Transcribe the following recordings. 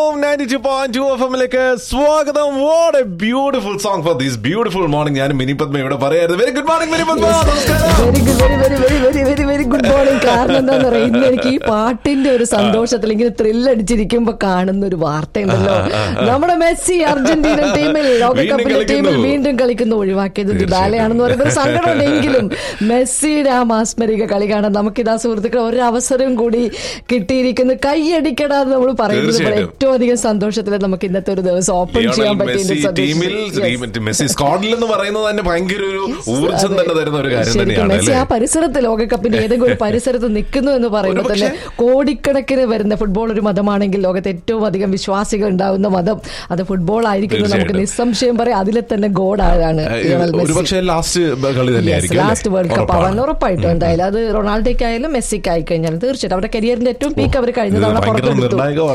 92.2 FM-ലേക്ക് സ്വാഗതം. What A beautiful song for this beautiful morning. ഞാൻ mini Padma ഇവിടെ പറയായിരുന്നു. Very good morning mini Padma. Very good morning. കാരണം എന്താന്ന് പറയാ, ഇന്ന് എനിക്ക് ഈ പാട്ടിന്റെ ഒരു സന്തോഷത്തിൽ ഇങ്ങനെ ത്രില്ലടിച്ചിരിക്കുമ്പോ കാണുന്ന ഒരു വാർത്ത ഉണ്ടല്ലോ. നമ്മുടെ മെസ്സി അർജന്റീന ടീമിൽ, ലോകകപ്പിലെ ടീമിൽ വീണ്ടും കളിക്കുന്നു. ഒഴിവാക്കിയത് ദിബാലയാണെന്ന് പറയുമ്പോൾ സങ്കടമുണ്ടെങ്കിലും മെസ്സിയുടെ ആ മാസ്മരിക കളി കാണാൻ നമുക്കിതാ സുഹൃത്തുക്കൾ ഒരു അവസരം കൂടി കിട്ടിയിരിക്കുന്നു. കൈയടിക്കടാന്ന് നമ്മൾ പറയുന്നത് ഏറ്റവും അധികം സന്തോഷത്തിൽ നമുക്ക് ഇന്നത്തെ ഒരു ദിവസം ഓപ്പൺ ചെയ്യാൻ പറ്റിയ മെസ്സി സ്ക്വാഡിൽ എന്ന് പറയുന്നത് തന്നെ ഭയങ്കര ഒരു ഊർജ്ജം തന്നെ തരുന്ന ഒരു കാര്യം തന്നെയാണ്. മെസ്സി ആ പരിസരത്ത്, ലോകകപ്പിന്റെ ഏതെങ്കിലും ഒരു പരിസരത്ത് നിൽക്കുന്നു എന്ന് പറയുമ്പോൾ തന്നെ കോടിക്കണക്കിന് വരുന്ന ഫുട്ബോൾ ഒരു മതമാണെങ്കിൽ ലോകത്ത് ഏറ്റവും അധികം വിശ്വാസികൾ ഉണ്ടാകുന്ന മതം അത് ഫുട്ബോൾ ആയിരിക്കുന്നത് നമുക്ക് നിസ്സംശയം പറയാം. അതിലെ തന്നെ ഗോഡാണ് ലാസ്റ്റ് വേൾഡ് കപ്പ് ആവാൻ ഉറപ്പായിട്ടും. എന്തായാലും അത് റൊണാൾഡോയ്ക്കായാലും മെസ്സിക്കായി കഴിഞ്ഞാൽ തീർച്ചയായിട്ടും അവരുടെ കരിയറിന്റെ ഏറ്റവും പീക്ക് അവർ കഴിഞ്ഞ തവണ പുറത്തെടുത്തു.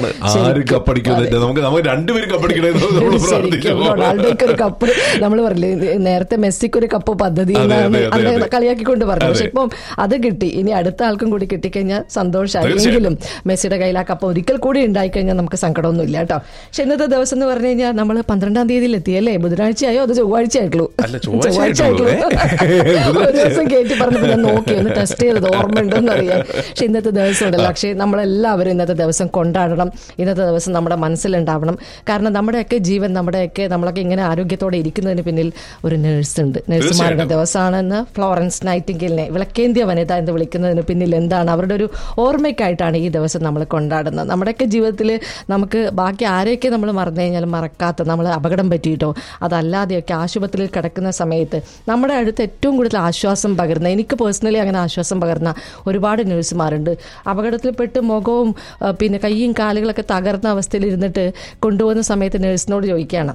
റൊണാൾഡോയ്ക്ക് ഒരു കപ്പ് നമ്മൾ പറയില്ലേ, നേരത്തെ മെസ്സിക്ക് ഒരു കപ്പ് പദ്ധതി കളിയാക്കിക്കൊണ്ട് പറഞ്ഞു. പക്ഷെ ഇപ്പം അത് കിട്ടി. ഇനി അടുത്ത ആൾക്കും കൂടി കിട്ടിക്കഴിഞ്ഞാൽ സന്തോഷമായെങ്കിലും മെസ്സിയുടെ കയ്യിൽ ആ കപ്പ് ഒരിക്കൽ കൂടി ഉണ്ടായിക്കഴിഞ്ഞാൽ നമുക്ക് സങ്കടമൊന്നും ഇല്ല കേട്ടോ. പക്ഷെ ഇന്നത്തെ ദിവസം എന്ന് പറഞ്ഞു കഴിഞ്ഞാൽ നമ്മൾ 12-ാം തീയതിയിൽ എത്തിയല്ലേ? ബുധനാഴ്ചയായോ അത് ചൊവ്വാഴ്ച ആയിട്ടുള്ളൂ? ചൊവ്വാഴ്ച ആയിട്ടുള്ളൂ. ഒരു ദിവസം കയറ്റി പറഞ്ഞപ്പോൾ ഞാൻ നോക്കി ഒന്ന് ടെസ്റ്റ് ചെയ്തത് ഓർമ്മയുണ്ടെന്ന് അറിയാം. പക്ഷെ ഇന്നത്തെ ദിവസം ഉണ്ടല്ലോ, പക്ഷേ നമ്മളെല്ലാവരും ഇന്നത്തെ ദിവസം കൊണ്ടാടണം. ഇന്നത്തെ ദിവസം നമ്മുടെ മനസ്സിലുണ്ടാവണം. കാരണം നമ്മുടെയൊക്കെ ജീവൻ, നമ്മളൊക്കെ ഇങ്ങനെ ആരോഗ്യത്തോടെ ഇരിക്കുന്നതിന് പിന്നിൽ ഒരു നേഴ്സ് ഉണ്ട്. നഴ്സുമാരുടെ ദിവസമാണെന്ന് ഫ്ലോറൻസ് നൈറ്റിംഗേലിനെ വിളക്കേന്ത്യ വനിത എന്ന് വിളിക്കുന്നതിന് പിന്നിൽ എന്താണ്? അവരുടെ ഒരു ഓർമ്മയ്ക്കായിട്ടാണ് ഈ ദിവസം നമ്മൾ കൊണ്ടാടുന്നത്. നമ്മുടെയൊക്കെ ജീവിതത്തിൽ നമുക്ക് ബാക്കി ആരെയൊക്കെ നമ്മൾ മറന്നു കഴിഞ്ഞാലും മറക്കാത്ത, നമ്മൾ അപകടം പറ്റിയിട്ടോ അതല്ലാതെയൊക്കെ ആശുപത്രിയിൽ കിടക്കുന്ന സമയത്ത് നമ്മുടെ അടുത്ത് ഏറ്റവും കൂടുതൽ ആശ്വാസം പകരുന്ന, എനിക്ക് പേഴ്സണലി അങ്ങനെ ആശ്വാസം പകർന്ന ഒരുപാട് നഴ്സുമാരുണ്ട്. അപകടത്തിൽപ്പെട്ട് മുഖവും പിന്നെ കൈയും കാലുകളൊക്കെ തകർന്ന അവസ്ഥയിൽ ഇരുന്നിട്ട് കൊണ്ടുപോകുന്ന സമയത്ത് നഴ്സിനോട് ചോദിക്കുകയാണ്,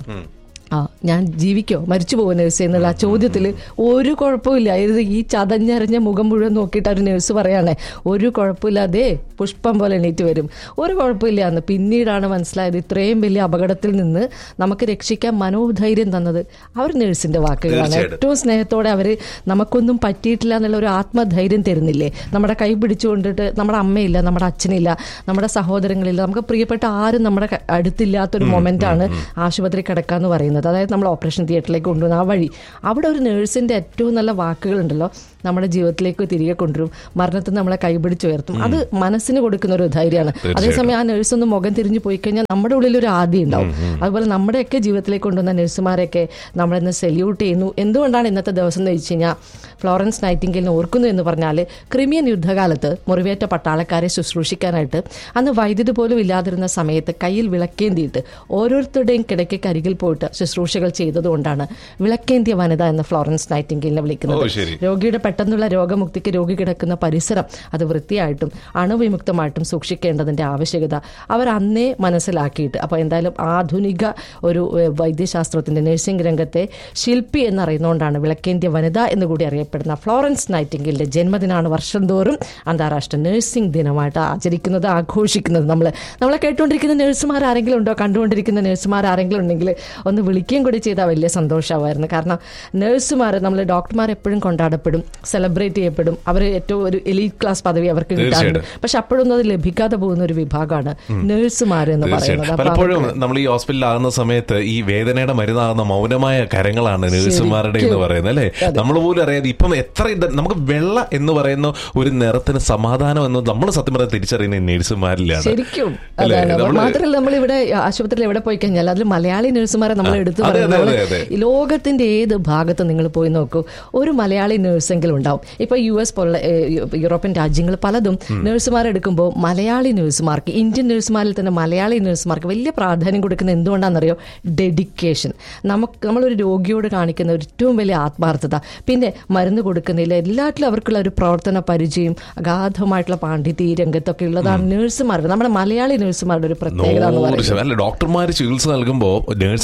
ഞാൻ ജീവിക്കോ മരിച്ചു പോകും നഴ്സ് എന്നുള്ള ആ ചോദ്യത്തിൽ ഒരു കുഴപ്പമില്ല. ഈ ചതഞ്ഞരഞ്ഞ മുഖം മുഴുവൻ നോക്കിയിട്ട് ഒരു നഴ്സ് പറയണേ ഒരു കുഴപ്പമില്ലാതെ പുഷ്പം പോലെ എണീറ്റ് വരും, ഒരു കുഴപ്പമില്ല എന്ന്. പിന്നീടാണ് മനസ്സിലായത് ഇത്രയും വലിയ അപകടത്തിൽ നിന്ന് നമുക്ക് രക്ഷിക്കാൻ മനോധൈര്യം തന്നത് അവർ നഴ്സിന്റെ വാക്കുകളാണ്. ഏറ്റവും സ്നേഹത്തോടെ അവർ നമുക്കൊന്നും പറ്റിയിട്ടില്ല എന്നുള്ള ഒരു ആത്മധൈര്യം തരുന്നില്ലേ? നമ്മുടെ കൈ പിടിച്ചുകൊണ്ടിട്ട് നമ്മുടെ അമ്മയില്ല, നമ്മുടെ അച്ഛനില്ല, നമ്മുടെ സഹോദരങ്ങളില്ല, നമുക്ക് പ്രിയപ്പെട്ട ആരും നമ്മുടെ അടുത്തില്ലാത്തൊരു മൊമെന്റാണ് ആശുപത്രി കിടക്കാന്ന് പറയുന്നത്. അതായത് നമ്മൾ ഓപ്പറേഷൻ തിയേറ്ററിലേക്ക് കൊണ്ടുവന്ന ആ വഴി, അവിടെ ഒരു നഴ്സിന്റെ ഏറ്റവും നല്ല വാക്കുകളുണ്ടല്ലോ നമ്മുടെ ജീവിതത്തിലേക്ക് തിരികെ കൊണ്ടുവരും. മരണത്തിൽ നമ്മളെ കൈപിടിച്ച് ഉയർത്തും. അത് മനസ്സിന് കൊടുക്കുന്ന ഒരു ധൈര്യമാണ്. അതേസമയം ആ നഴ്സൊന്ന് മുഖം തിരിഞ്ഞു പോയി കഴിഞ്ഞാൽ നമ്മുടെ ഉള്ളിൽ ഒരു ആദ്യം ഉണ്ടാവും. അതുപോലെ നമ്മുടെയൊക്കെ ജീവിതത്തിലേക്ക് കൊണ്ടുവന്ന നഴ്സുമാരെയൊക്കെ നമ്മളിന്ന് സെല്യൂട്ട് ചെയ്യുന്നു. എന്തുകൊണ്ടാണ് ഇന്നത്തെ ദിവസം എന്ന് വെച്ച് കഴിഞ്ഞാൽ ഫ്ലോറൻസ് നൈറ്റിംഗേലിനെ ഓർക്കുന്നു എന്ന് പറഞ്ഞാൽ ക്രിമിയൻ യുദ്ധകാലത്ത് മുറിവേറ്റ പട്ടാളക്കാരെ ശുശ്രൂഷിക്കാനായിട്ട് അന്ന് വൈദ്യുതി പോലും ഇല്ലാതിരുന്ന സമയത്ത് കയ്യിൽ വിളക്കേന്തിയിട്ട് ഓരോരുത്തരുടെയും കിടക്കയ്ക്ക് അരികിൽ പോയിട്ട് ശുശ്രൂഷകൾ ചെയ്തതുകൊണ്ടാണ് വിളക്കേന്തിയ വനിത എന്ന ഫ്ലോറൻസ് നൈറ്റിംഗേലിനെ വിളിക്കുന്നത്. രോഗിയുടെ പെട്ടെന്നുള്ള രോഗമുക്തിക്ക് രോഗി കിടക്കുന്ന പരിസരം അത് വൃത്തിയായിട്ടും അണുവിമുക്തമായിട്ടും സൂക്ഷിക്കേണ്ടതിന്റെ ആവശ്യകത അവർ അന്നേ മനസ്സിലാക്കിയിട്ട്, അപ്പോൾ എന്തായാലും ആധുനിക ഒരു വൈദ്യശാസ്ത്രത്തിന്റെ നഴ്സിംഗ് രംഗത്തെ ശില്പി എന്നറിയുന്നതുകൊണ്ടാണ് വിളക്കേന്ത്യ വനിത എന്നുകൂടി അറിയപ്പെടുന്ന ഫ്ലോറൻസ് നൈറ്റിംഗേലിന്റെ ജന്മദിനമാണ് വർഷം തോറും അന്താരാഷ്ട്ര നഴ്സിംഗ് ദിനമായിട്ട് ആചരിക്കുന്നത്, ആഘോഷിക്കുന്നത്. നമ്മളെ കേട്ടുകൊണ്ടിരിക്കുന്ന നഴ്സുമാർ ആരെങ്കിലും ഉണ്ടോ? കണ്ടുകൊണ്ടിരിക്കുന്ന നഴ്സുമാർ ആരെങ്കിലും ഉണ്ടെങ്കിൽ ഒന്ന് വിളിക്കുകയും കൂടി ചെയ്താൽ വലിയ സന്തോഷമായിരുന്നു. കാരണം നഴ്സുമാർ, നമ്മൾ ഡോക്ടർമാർ എപ്പോഴും കൊണ്ടാടപ്പെടും, സെലിബ്രേറ്റ് ചെയ്യപ്പെടും, അവർ ഏറ്റവും ഒരു എലീറ്റ് ക്ലാസ് പദവി അവർക്ക് കിട്ടാറുണ്ട്. പക്ഷെ അപ്പോഴൊന്നും അത് ലഭിക്കാതെ പോകുന്ന ഒരു വിഭാഗമാണ് നഴ്സുമാർ എന്ന് പറയുന്നത്. പലപ്പോഴും നമ്മൾ ഈ ഹോസ്പിറ്റലിൽ ആകുന്ന സമയത്ത് ഈ വേദനയുടെ മരുന്നാകുന്ന മൗനമായ കരങ്ങളാണ് നഴ്സുമാരുടെ എന്ന് പറയുന്നത് അല്ലേ? നമ്മൾ പോലും അറിയാതെ ഇപ്പം എത്ര നമുക്ക് വെള്ള എന്ന് പറയുന്ന ഒരു നിറത്തിന് സമാധാനം എന്ന് നമ്മൾ സത്യം പറഞ്ഞാൽ തിരിച്ചറിയുന്ന നഴ്സുമാരിലാണ് ശരിക്കും. മാത്രമല്ല നമ്മളിവിടെ ആശുപത്രിയിൽ എവിടെ പോയി കഴിഞ്ഞാൽ അതിൽ മലയാളി നഴ്സുമാരെ നമ്മൾ എടുത്തു പറയുന്നത്, ലോകത്തിന്റെ ഏത് ഭാഗത്ത് നിങ്ങൾ പോയി നോക്കൂ, ഒരു മലയാളി നഴ്സെങ്കിലും ഉണ്ടാവും. ഇപ്പൊ US പോലുള്ള യൂറോപ്യൻ രാജ്യങ്ങൾ പലതും നഴ്സുമാരെ എടുക്കുമ്പോൾ മലയാളി നഴ്സുമാർക്ക്, ഇന്ത്യൻ നഴ്സുമാരിൽ തന്നെ മലയാളി നഴ്സുമാർക്ക് വലിയ പ്രാധാന്യം കൊടുക്കുന്നത് എന്തുകൊണ്ടാണെന്നറിയോ? ഡെഡിക്കേഷൻ. നമ്മളൊരു രോഗിയോട് കാണിക്കുന്ന ഏറ്റവും വലിയ ആത്മാർത്ഥത, പിന്നെ മരുന്ന് കൊടുക്കുന്നില്ല, എല്ലാറ്റിലും അവർക്കുള്ള ഒരു പ്രവർത്തന പരിചയം, അഗാധമായിട്ടുള്ള പാണ്ഡിത്യ ഈ രംഗത്തൊക്കെ ഉള്ളതാണ് നഴ്സുമാരുടെ, നമ്മുടെ മലയാളി നഴ്സുമാരുടെ ഒരു പ്രത്യേകത എന്ന് പറയുന്നത്. ഡോക്ടർമാർ ചികിത്സ നൽകുമ്പോൾ നഴ്സുമാരാണ്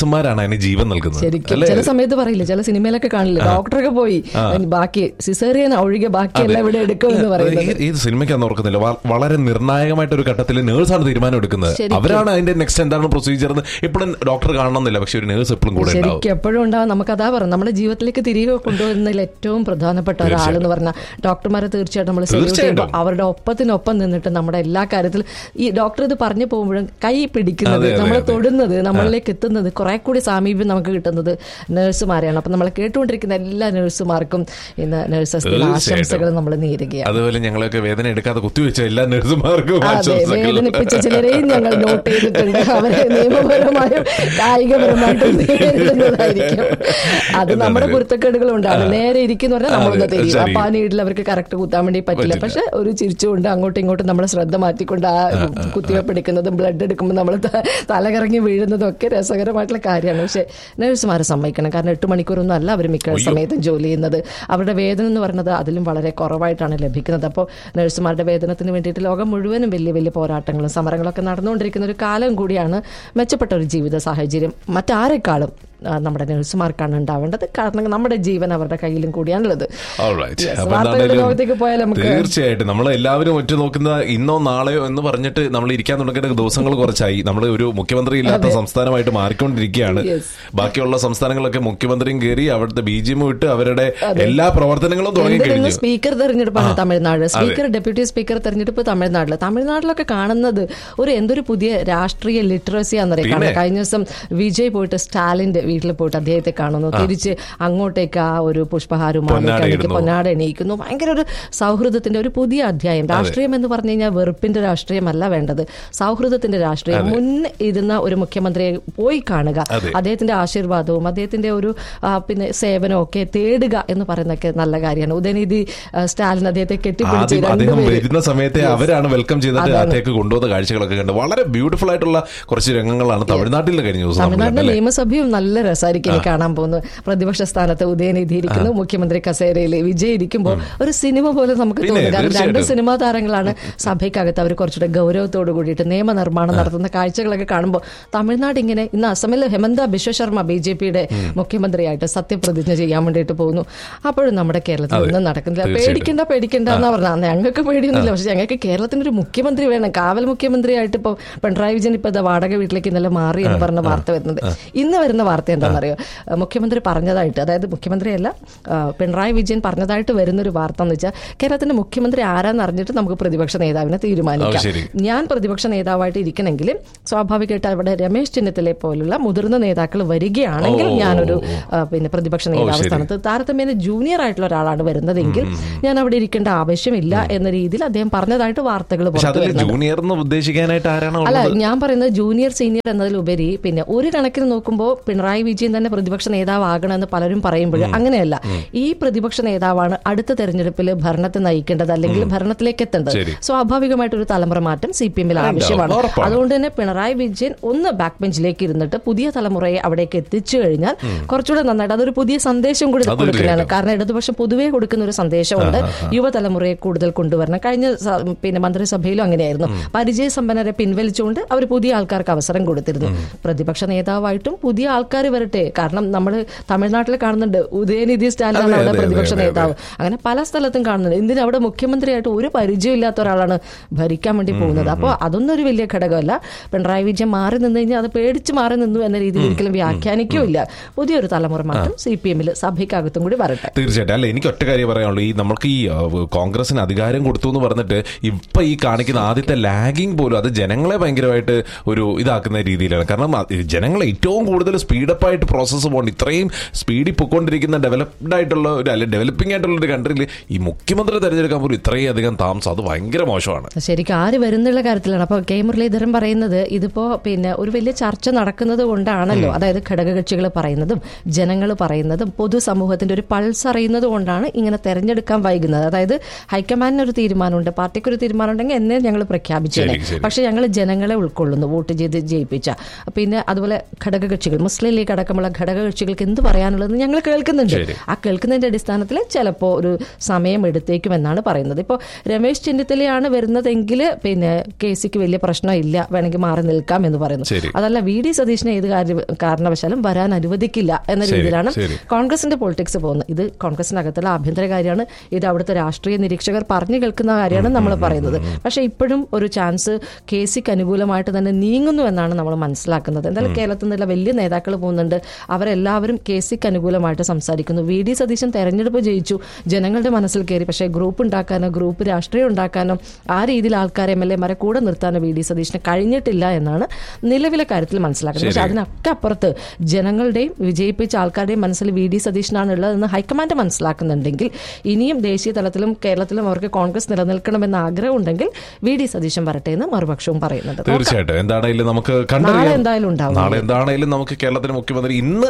അതിന് ജീവൻ നൽകുന്നത്. ശരിക്കും ചില സമയത്ത് പറയില്ല, ചില സിനിമയിലൊക്കെ കാണില്ല, ഡോക്ടറൊക്കെ പോയി ബാക്കി സിസേറിയൻ ഒഴികെ ബാക്കിയെല്ലാം ഇവിടെ എടുക്കുമെന്ന് പറയുന്നത്. ഏത് സിനിമയ്ക്കാന്ന് ഓർക്കുന്നില്ല, വളരെ നിർണായകമായിട്ട് ഒരു ഘട്ടത്തിൽ നേഴ്സാണ് തീരുമാനം എടുക്കുന്നത്. അവരാണ് അതിന്റെ നെക്സ്റ്റ് എന്താണ് പ്രൊസീജിയർ എന്ന് എപ്പോഴും ഡോക്ടർ കാണണമെന്നില്ല, പക്ഷെ ഒരു നേഴ്സ് എപ്പോഴും കൂടെ ഉണ്ടാവും. ശരിക്കും എപ്പോഴും ഉണ്ടാവും. നമുക്കതാ പറഞ്ഞു, നമ്മുടെ ജീവിതത്തിലേക്ക് തിരികെ കൊണ്ടുവരുന്നതിൽ ഏറ്റവും പ്രധാനപ്പെട്ട ഒരാളെന്ന് പറഞ്ഞാൽ ഡോക്ടർമാരെ തീർച്ചയായിട്ടും നമ്മൾ സല്യൂട്ട് ചെയ്യുമ്പോൾ അവരുടെ ഒപ്പത്തിനൊപ്പം നിന്നിട്ട് നമ്മുടെ എല്ലാ കാര്യത്തിലും ഈ ഡോക്ടർ ഇത് പറഞ്ഞു പോകുമ്പോഴും കൈ പിടിക്കുന്നത്, നമ്മളെ തൊടുന്നത്, നമ്മളിലേക്ക് എത്തുന്നത്, കുറെ കൂടി സാമീപ്യം നമുക്ക് കിട്ടുന്നത് നഴ്സുമാരെയാണ്. അപ്പൊ നമ്മളെ കേട്ടുകൊണ്ടിരിക്കുന്ന എല്ലാ നഴ്സുമാർക്കും ഇന്ന് നഴ്സസ് ദിന ആശംസകൾ നമ്മൾ നേരുകയാണ്. അതുപോലെ ഞങ്ങളൊക്കെ വേദന എടുക്കാതെ കുത്തിവെച്ച എല്ലാ നഴ്സുമാർക്കും വേദനിപ്പിച്ച ചിലരെയും ഞങ്ങൾ നോട്ട് ചെയ്തിട്ടുണ്ട്. അവരെ നിയമപരമായും കായികപരമായിട്ടും നേരിടുന്നതായിരിക്കും. അത് നമ്മുടെ കുരുത്തക്കേടുകൾ ഉണ്ടാണ്. നേരെ ഇരിക്കുന്ന പറഞ്ഞാൽ നമ്മളൊന്ന് தெரியும். അപ്പൊ ആ നീഡിൽ അവർക്ക് കറക്റ്റ് കുത്താൻ വേണ്ടി പറ്റില്ല. പക്ഷെ ഒരു ചിരിച്ചുകൊണ്ട് അങ്ങോട്ടും ഇങ്ങോട്ടും നമ്മളെ ശ്രദ്ധ മാറ്റിക്കൊണ്ട് ആ കുത്തിവെപ്പ് എടുക്കുന്നതും ബ്ലഡ് എടുക്കുമ്പോൾ നമ്മൾ തലകറങ്ങി വീഴുന്നതും ഒക്കെ രസകരമായിട്ടുള്ള കാര്യമാണ്. പക്ഷെ നഴ്സുമാരെ സമ്മതിക്കണം. കാരണം 8 മണിക്കൂറൊന്നും അല്ല അവർ മിക്ക സമയത്തും ജോലി ചെയ്യുന്നത്. അവരുടെ വേതനം എന്ന് പറയുന്നത് അതിലും വളരെ കുറവായിട്ടാണ് ലഭിക്കുന്നത്. അപ്പോൾ നഴ്സുമാരുടെ വേതനത്തിന് വേണ്ടിയിട്ട് ലോകം മുഴുവനും വലിയ വലിയ പോരാട്ടങ്ങളും സമരങ്ങളൊക്കെ നടന്നുകൊണ്ടിരിക്കുന്ന ഒരു കാലം കൂടിയാണ്. മെച്ചപ്പെട്ട ഒരു ജീവിത സാഹചര്യം മറ്റാരെക്കാളും നമ്മുടെ നഴ്സുമാർക്കാണ് ഉണ്ടാവേണ്ടത്. കാരണം നമ്മുടെ ജീവൻ അവരുടെ കയ്യിലും കൂടിയാണുള്ളത്. വാർത്തകളുടെ ലോകത്തേക്ക് പോയാൽ നമുക്ക് തീർച്ചയായിട്ടും നമ്മൾ എല്ലാവരും ഒറ്റ നോക്കുന്ന ഇന്നോ നാളെയോ എന്ന് പറഞ്ഞിട്ട് നമ്മൾ ഇരിക്കാൻ തുടങ്ങേണ്ട ദിവസങ്ങൾ കുറച്ചായി. നമ്മൾ ഒരു മുഖ്യമന്ത്രി ഇല്ലാത്ത സംസ്ഥാനമായിട്ട് മാറിക്കൊണ്ടിരിക്കുകയാണ്. ബാക്കിയുള്ള സംസ്ഥാനങ്ങളൊക്കെ മുഖ്യമന്ത്രിയും കയറി അവിടുത്തെ BGM വിട്ട് അവരുടെ എല്ലാ പ്രവർത്തനങ്ങളും തുടങ്ങി കഴിഞ്ഞു. സ്പീക്കർ തെരഞ്ഞെടുപ്പാണ് തമിഴ്നാട്. സ്പീക്കർ, ഡെപ്യൂട്ടി സ്പീക്കർ തെരഞ്ഞെടുപ്പ് തമിഴ്നാട്ടിലൊക്കെ കാണുന്നത് എന്തൊരു പുതിയ രാഷ്ട്രീയ ലിറ്ററസി ആണെന്നറിയാം. കഴിഞ്ഞ ദിവസം വിജയ് പോയിട്ട് സ്റ്റാലിന്റെ വീട്ടിൽ പോയിട്ട് അദ്ദേഹത്തെ കാണുന്നു. തിരിച്ച് അങ്ങോട്ടേക്ക് ആ ഒരു പുഷ്പഹാരവുമായി പൊന്നാട എണീക്കുന്നു. ഭയങ്കര ഒരു സൗഹൃദത്തിന്റെ ഒരു പുതിയ അധ്യായം. രാഷ്ട്രീയം എന്ന് പറഞ്ഞു കഴിഞ്ഞാൽ വെറുപ്പിന്റെ രാഷ്ട്രീയമല്ല വേണ്ടത്, സൗഹൃദത്തിന്റെ രാഷ്ട്രീയം. മുൻ ഇരുന്ന ഒരു മുഖ്യമന്ത്രിയെ പോയി കാണുക, അദ്ദേഹത്തിന്റെ ആശീർവാദവും അദ്ദേഹത്തിന്റെ ഒരു പിന്നെ സേവനവും ഒക്കെ തേടുക എന്ന് പറയുന്നതൊക്കെ നല്ല കാര്യമാണ്. ഉദയനിധി സ്റ്റാലിൻ അദ്ദേഹത്തെ കെട്ടിപ്പിടിച്ച് വരുന്ന സമയത്തെ അവരാണ് വെൽക്കം ചെയ്തിട്ട് അദ്ദേഹത്തെ കൊണ്ടുവന്ന കാഴ്ചകളൊക്കെ കണ്ട് വളരെ ബ്യൂട്ടിഫുൾ ആയിട്ടുള്ള കുറച്ച് രംഗങ്ങളാണ് തമിഴ്നാട്ടിൽ കഴിഞ്ഞ ദിവസം. തമിഴ്നാട്ടിലെ നിയമസഭയും നല്ല രസമായിരിക്കും എനിക്ക് കാണാൻ പോകുന്നു. പ്രതിപക്ഷ സ്ഥാനത്ത് ഉദയനിധി ഇരിക്കുന്നു, മുഖ്യമന്ത്രി കസേരയിൽ വിജയ് ഇരിക്കുമ്പോൾ ഒരു സിനിമ പോലെ നമുക്ക് തോന്നുന്നു. കാരണം 2 സിനിമാ താരങ്ങളാണ് സഭയ്ക്കകത്ത്. അവർ കുറച്ചുകൂടെ ഗൗരവത്തോടു കൂടിയിട്ട് നിയമനിർമ്മാണം നടത്തുന്ന കാഴ്ചകളൊക്കെ കാണുമ്പോൾ തമിഴ്നാട് ഇങ്ങനെ ഇന്ന് അസമിൽ ഹെമന്ത ബിശ്വ ശർമ്മ BJPയുടെ മുഖ്യമന്ത്രിയായിട്ട് സത്യപ്രതിജ്ഞ ചെയ്യാൻ വേണ്ടിയിട്ട് പോകുന്നു. അപ്പോഴും നമ്മുടെ കേരളത്തിൽ ഒന്നും നടക്കുന്നില്ല. പേടിക്കണ്ട എന്നാ പറഞ്ഞാൽ ഞങ്ങൾക്ക് പേടിയൊന്നുമില്ല. പക്ഷെ ഞങ്ങൾക്ക് കേരളത്തിന് ഒരു മുഖ്യമന്ത്രി വേണം. കാവൽ മുഖ്യമന്ത്രിയായിട്ട് ഇപ്പോൾ പിണറായി വിജയൻ ഇപ്പൊ വാടക വീട്ടിലേക്ക് ഇന്നലെ മാറി എന്ന് പറഞ്ഞ വാർത്ത വരുന്നത്. ഇന്ന് വരുന്ന വാർത്ത എന്താണെന്നറിയോ? മുഖ്യമന്ത്രി പറഞ്ഞതായിട്ട്, അതായത് മുഖ്യമന്ത്രിയല്ല പിണറായി വിജയൻ പറഞ്ഞതായിട്ട് വരുന്നൊരു വാർത്ത എന്ന് വെച്ചാൽ കേരളത്തിന്റെ മുഖ്യമന്ത്രി ആരാന്ന് അറിഞ്ഞിട്ട് നമുക്ക് പ്രതിപക്ഷ നേതാവിനെ തീരുമാനിക്കാം. ഞാൻ പ്രതിപക്ഷ നേതാവായിട്ട് ഇരിക്കണമെങ്കിൽ സ്വാഭാവികമായിട്ട് അവിടെ രമേശ് ചെന്നിത്തലയെ പോലുള്ള മുതിർന്ന നേതാക്കൾ വരികയാണെങ്കിൽ ഞാനൊരു പിന്നെ പ്രതിപക്ഷ നേതാവ് സ്ഥാനത്ത് താരതമ്യേന ജൂനിയർ ആയിട്ടുള്ള ഒരാളാണ് വരുന്നതെങ്കിൽ ഞാൻ അവിടെ ഇരിക്കേണ്ട ആവശ്യമില്ല എന്ന രീതിയിൽ അദ്ദേഹം പറഞ്ഞതായിട്ട് വാർത്തകൾ പുറത്തു ഉദ്ദേശിക്കാനായിട്ട് അല്ല, ഞാൻ പറയുന്നത് ജൂനിയർ സീനിയർ എന്നതിലുപരി പിന്നെ ഒരു കണക്കിന് നോക്കുമ്പോൾ പിണറായി വിജയൻ തന്നെ പ്രതിപക്ഷ നേതാവാകണമെന്ന് പലരും പറയുമ്പോൾ അങ്ങനെയല്ല. ഈ പ്രതിപക്ഷ നേതാവാണ് അടുത്ത തെരഞ്ഞെടുപ്പിൽ ഭരണത്തെ നയിക്കേണ്ടത് അല്ലെങ്കിൽ ഭരണത്തിലേക്ക് എത്തേണ്ടത്. സ്വാഭാവികമായിട്ടൊരു തലമുറ മാറ്റം CPM-ൽ ആവശ്യമാണ്. അതുകൊണ്ട് തന്നെ പിണറായി വിജയൻ ഒന്ന് ബാക്ക് ബെഞ്ചിലേക്ക് ഇരുന്നിട്ട് പുതിയ തലമുറയെ അവിടേക്ക് എത്തിച്ചു കഴിഞ്ഞാൽ കുറച്ചുകൂടെ നന്നായിട്ട് അതൊരു പുതിയ സന്ദേശം കൂടി കൊടുക്കുന്നതാണ്. കാരണം ഇടതുപക്ഷം പൊതുവെ കൊടുക്കുന്ന ഒരു സന്ദേശമുണ്ട്, യുവതലമുറയെ കൂടുതൽ കൊണ്ടുവരണം. കഴിഞ്ഞ പിന്നെ മന്ത്രിസഭയിലും അങ്ങനെയായിരുന്നു. പരിചയസമ്പന്നരെ പിൻവലിച്ചുകൊണ്ട് അവർ പുതിയ ആൾക്കാർക്ക് അവസരം കൊടുത്തിരുന്നു. പ്രതിപക്ഷ നേതാവായിട്ടും പുതിയ ആൾക്കാർ വരട്ടെ. കാരണം നമ്മൾ തമിഴ്നാട്ടിൽ കാണുന്നുണ്ട് ഉദയനിധി സ്റ്റാലിനാണ് അവിടെ പ്രതിപക്ഷ നേതാവ്. അങ്ങനെ പല സ്ഥലത്തും കാണുന്നുണ്ട്. എന്തിനാ അവിടെ മുഖ്യമന്ത്രിയായിട്ട് ഒരു പരിചയമില്ലാത്ത ഒരാളാണ് ഭരിക്കാൻ വേണ്ടി പോകുന്നത്. അപ്പോൾ അതൊന്നും ഒരു വലിയ ഘടകമല്ല. പിണറായി വിജയൻ മാറി നിന്ന് കഴിഞ്ഞാൽ അത് പേടിച്ച് മാറി നിന്നു എന്ന രീതിയിൽ ഒരിക്കലും വ്യാഖ്യാനിക്കുകയില്ല. പുതിയൊരു തലമുറ മാറ്റം CPM-ൽ സഭയ്ക്കകത്തും കൂടി വരട്ടെ. തീർച്ചയായിട്ടും. അല്ല, എനിക്ക് ഒറ്റ കാര്യം പറയാനുള്ളൂ. ഈ നമുക്ക് ഈ കോൺഗ്രസിന് അധികാരം കൊടുത്തു എന്ന് പറഞ്ഞിട്ട് ഇപ്പൊ ഈ കാണിക്കുന്ന ആദ്യത്തെ ലാഗിങ് പോലും അത് ജനങ്ങളെ ഭയങ്കരമായിട്ട് ഒരു ഇതാക്കുന്ന രീതിയിലാണ്. കാരണം ജനങ്ങളെ ഏറ്റവും കൂടുതൽ സ്പീഡപ്പായിട്ട് പ്രോസസ്സ് പോകേണ്ട ഇത്രയും സ്പീഡിൽ പൊയ്ക്കൊണ്ടിരിക്കുന്ന ഡെവലപ്ഡ് ആയിട്ടുള്ള ഒരു അല്ലെ ഡെവലപ്പിംഗ് ആയിട്ടുള്ള ഒരു കൺട്രിയിൽ ഈ മുഖ്യമന്ത്രി തെരഞ്ഞെടുക്കാൻ പോലും ഇത്രയും അധികം താമസം അത് ഭയങ്കര മോശമാണ്. ശരിക്കും ആര് വരുന്നുള്ള കാര്യത്തിലാണ്. അപ്പോൾ കെ മുരളീധരൻ പറയുന്നത് ഇതിപ്പോ പിന്നെ ഒരു വലിയ ചർച്ച നടക്കുന്നത് കൊണ്ടാണല്ലോ. അതായത് ഘടകകക്ഷികൾ പറയുന്നതും ജനങ്ങൾ പറയുന്നതും പൊതുസമൂഹത്തിന്റെ ഒരു പൾസ് അറിയുന്നത് കൊണ്ടാണ് ഇങ്ങനെ തെരഞ്ഞെടുക്കാൻ വൈകുന്നത്. അതായത് ഹൈക്കമാൻഡിന് ഒരു തീരുമാനമുണ്ട്, പാർട്ടിക്ക് ഒരു തീരുമാനം ഉണ്ടെങ്കിൽ എന്നെ ഞങ്ങൾ പ്രഖ്യാപിച്ചേ. പക്ഷെ ഞങ്ങൾ ജനങ്ങളെ ഉൾക്കൊള്ളുന്നു, വോട്ട് ചെയ്ത് ജയിപ്പിച്ച. പിന്നെ അതുപോലെ ഘടകകക്ഷികൾ മുസ്ലിം ലീഗ് ലീഗ് അടക്കമുള്ള ഘടകകക്ഷികൾക്ക് എന്ത് പറയാനുള്ളതെന്ന് ഞങ്ങൾ കേൾക്കുന്നുണ്ട്. ആ കേൾക്കുന്നതിന്റെ അടിസ്ഥാനത്തിൽ ചിലപ്പോൾ ഒരു സമയം എടുത്തേക്കുമെന്നാണ് പറയുന്നത്. ഇപ്പോൾ രമേശ് ചെന്നിത്തലയാണ് വരുന്നതെങ്കിൽ പിന്നെ KCക്ക് വലിയ പ്രശ്നമില്ല, വേണമെങ്കിൽ മാറി നിൽക്കാം എന്ന് പറയുന്നു. അതല്ല VD സതീശനെ ഏത് കാരണവശാലും വരാൻ അനുവദിക്കില്ല എന്ന രീതിയിലാണ് കോൺഗ്രസിന്റെ പൊളിറ്റിക്സ് പോകുന്നത്. ഇത് കോൺഗ്രസിനകത്തുള്ള ആഭ്യന്തര കാര്യമാണ്, ഇത് അവിടുത്തെ രാഷ്ട്രീയ നിരീക്ഷകർ പറഞ്ഞു കേൾക്കുന്ന കാര്യമാണ് നമ്മൾ പറയുന്നത്. പക്ഷേ ഇപ്പോഴും ഒരു ചാൻസ് KCക്ക് അനുകൂലമായിട്ട് തന്നെ നീങ്ങുന്നു എന്നാണ് നമ്മൾ മനസ്സിലാക്കുന്നത്. എന്തായാലും കേരളത്തിൽ നിന്നുള്ള വലിയ നേതാക്കൾ പോകുന്നുണ്ട്, അവരെല്ലാവരും KCക്ക് അനുകൂലമായിട്ട് സംസാരിക്കുന്നു. VD സതീശൻ തെരഞ്ഞെടുപ്പ് ജയിച്ചു, ജനങ്ങളുടെ മനസ്സിൽ കയറി. പക്ഷേ ഗ്രൂപ്പ് ഉണ്ടാക്കാനോ ഗ്രൂപ്പ് രാഷ്ട്രീയം ഉണ്ടാക്കാനോ ആ രീതിയിൽ ആൾക്കാരെ MLA-മാരെ കൂടെ നിർത്താനോ VD സതീശന് കഴിഞ്ഞിട്ടില്ല എന്നാണ് നിലവിലെ കാര്യത്തിൽ മനസ്സിലാക്കുന്നത്. പക്ഷെ അതിനൊക്കെ അപ്പുറത്ത് ജനങ്ങളുടെയും വിജയിപ്പിച്ച ആൾക്കാരുടെയും മനസ്സിൽ VD സതീശനാണ് ഉള്ളതെന്ന് ഹൈക്കമാൻഡ് മനസ്സിലാക്കുന്നുണ്ടെങ്കിൽ ഇനിയും ദേശീയ തലത്തിലും കേരളത്തിലും അവർക്ക് കോൺഗ്രസ് നിലനിൽക്കണമെന്ന ആഗ്രഹം ഉണ്ടെങ്കിൽ VD സതീശൻ വരട്ടെ എന്ന് മറുപക്ഷവും പറയുന്നുണ്ട്. തീർച്ചയായിട്ടും എന്താണെങ്കിലും നമുക്ക് എന്തായാലും ഉണ്ടാവും. നാളെ എന്താണെങ്കിലും നമുക്ക് കേരളത്തിന് മുഖ്യമന്ത്രി ഇന്ന്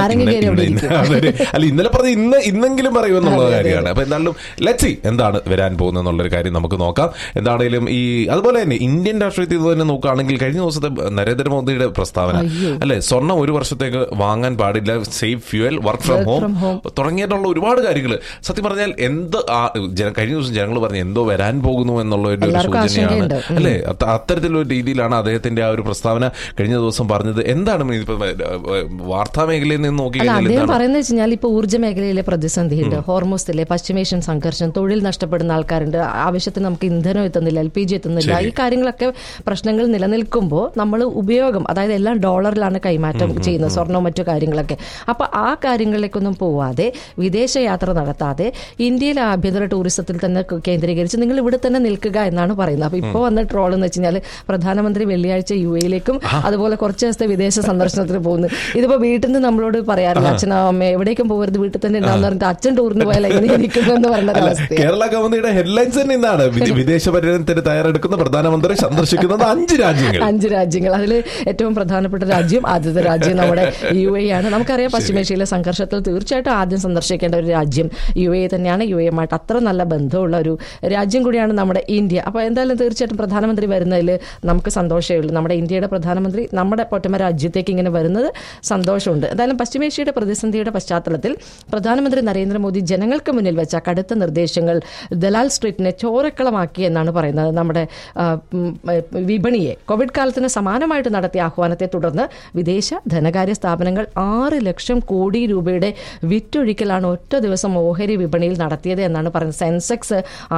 അല്ല ഇന്നലെ പറഞ്ഞ ഇന്നെങ്കിലും പറയുമെന്നുള്ള കാര്യമാണ്. അപ്പൊ എന്തായാലും ലെറ്റ്സ് സീ എന്താണ് വരാൻ പോകുന്നത് എന്നുള്ളൊരു കാര്യം നമുക്ക് നോക്കാം. എന്താണെങ്കിലും ഈ അതുപോലെ തന്നെ ഇന്ത്യൻ രാഷ്ട്രീയത്തിൽ ഇത് തന്നെ നോക്കുകയാണെങ്കിൽ കഴിഞ്ഞ ദിവസത്തെ നരേന്ദ്രമോദിയുടെ പ്രസ്താവന അല്ലെ, സ്വർണ്ണം 1 വർഷത്തേക്ക് വാങ്ങാൻ പാടില്ല, save fuel, work from home തുടങ്ങിയിട്ടുള്ള ഒരുപാട് കാര്യങ്ങൾ. സത്യം പറഞ്ഞാൽ കഴിഞ്ഞ ദിവസം ജനങ്ങൾ പറഞ്ഞ എന്തോ വരാൻ പോകുന്നു എന്നുള്ള ഒരു സൂചനയാണ് അല്ലെ. അത്തരത്തിലൊരു രീതിയിലാണ് അദ്ദേഹത്തിന്റെ ആ ഒരു പ്രസ്താവന കഴിഞ്ഞ ദിവസം പറഞ്ഞത്. എന്താണ് വാർത്താ മേഖലയിൽ നിന്ന് നോക്കിക്കഴിഞ്ഞാൽ പറയുന്നത് വെച്ചാൽ ഇപ്പൊ ഊർജ്ജ മേഖലയിലെ പ്രതിസന്ധിയുണ്ട്, ഹോർമോസിലെ പശ്ചിമേഷ്യൻ സംഘർഷം, തൊഴിൽ നഷ്ടപ്പെടുന്ന ആൾക്കാരുണ്ട്, ആവശ്യത്തിന് നമുക്ക് ഇന്ധനം എത്തുന്നില്ല, LPG എത്തുന്നില്ല. ഈ കാര്യങ്ങളൊക്കെ പ്രശ്നങ്ങൾ നിലനിൽക്കുമ്പോൾ നമ്മൾ ഉപയോഗം, അതായത് എല്ലാം ഡോളറിലാണ് കൈമാറ്റം ചെയ്യുന്നത്, സ്വർണ്ണവും മറ്റു കാര്യങ്ങളൊക്കെ. അപ്പൊ ആ കാര്യങ്ങളിലേക്കൊന്നും പോവാതെ വിദേശ യാത്ര നടത്താതെ ഇന്ത്യയിലെ ആഭ്യന്തര ടൂറിസത്തിൽ തന്നെ കേന്ദ്രീകരിച്ച് നിങ്ങൾ ഇവിടെ തന്നെ നിൽക്കുക എന്നാണ് പറയുന്നത്. അപ്പൊ ഇപ്പോൾ വന്ന ട്രോൾ എന്ന് വെച്ചാൽ പ്രധാനമന്ത്രി വെള്ളിയാഴ്ച UAE-ലേക്കും അതുപോലെ കുറച്ച് ദിവസത്തെ വിദേശ സന്ദർശനത്തിന് പോകുന്നു. ഇതിപ്പോ വീട്ടിൽ നിന്ന് നമ്മളോട് പറയാറില്ല, അച്ഛനോ അമ്മ എവിടേക്കും പോകരുത്, വീട്ടിൽ തന്നെ ഉണ്ടാവുന്ന പറഞ്ഞിട്ട് അച്ഛൻ ടൂറിന് പോയാൽ എങ്ങനെ ഇരിക്കുന്നു എന്ന് പറഞ്ഞ അവസ്ഥ. കേരള ഗവൺമെന്റിന്റെ ഹെഡ്ലൈൻസ് തന്നെ ഇന്നാണ്, വിദേശ പര്യടനത്തിന് തയ്യാറെടുക്കുന്ന പ്രധാനമന്ത്രി സന്ദർശിക്കുന്നത് 5 രാജ്യങ്ങൾ. അതിൽ ഏറ്റവും പ്രധാനപ്പെട്ട രാജ്യം, ആദ്യത്തെ രാജ്യം നമ്മുടെ UAE ആണ്. നമുക്കറിയാം പശ്ചിമേഷ്യയിലെ സംഘർഷത്തിൽ തീർച്ചയായിട്ടും ആദ്യം സന്ദർശിക്കേണ്ട ഒരു രാജ്യം UAE തന്നെയാണ്. UAE-യുമായിട്ട് അത്ര നല്ല ബന്ധമുള്ള ഒരു രാജ്യം കൂടിയാണ് നമ്മുടെ ഇന്ത്യ. അപ്പോൾ എന്തായാലും തീർച്ചയായിട്ടും പ്രധാനമന്ത്രി വരുന്നതിൽ നമുക്ക് സന്തോഷമേ ഉള്ളൂ. നമ്മുടെ ഇന്ത്യയുടെ പ്രധാനമന്ത്രി നമ്മുടെ പൊട്ടമ രാജ്യത്തേക്ക് ഇങ്ങനെ വരുന്നത് സന്തോഷമുണ്ട്. എന്തായാലും പശ്ചിമേഷ്യയുടെ പ്രതിസന്ധിയുടെ പശ്ചാത്തലത്തിൽ പ്രധാനമന്ത്രി നരേന്ദ്രമോദി ജനങ്ങൾക്ക് മുന്നിൽ വെച്ച കടുത്ത നിർദ്ദേശങ്ങൾ ദലാൽ സ്ട്രീറ്റിനെ ചോരക്കളമാക്കി എന്നാണ് പറയുന്നത്. നമ്മുടെ വിപണിയെ കോവിഡ് കാലത്തിന് സമാനമായിട്ട് നടത്തിയ ആഹ്വാനത്തെ തുടർന്ന് വിദേശ ധനകാര്യ സ്ഥാപനങ്ങൾ 6 ലക്ഷം കോടി രൂപയുടെ വിറ്റൊഴിക്കലാണ് ഒറ്റ ദിവസം ഓഹരി വിപണിയിൽ നടത്തിയത് എന്നാണ് പറയുന്നത്. സെൻസെക്സ്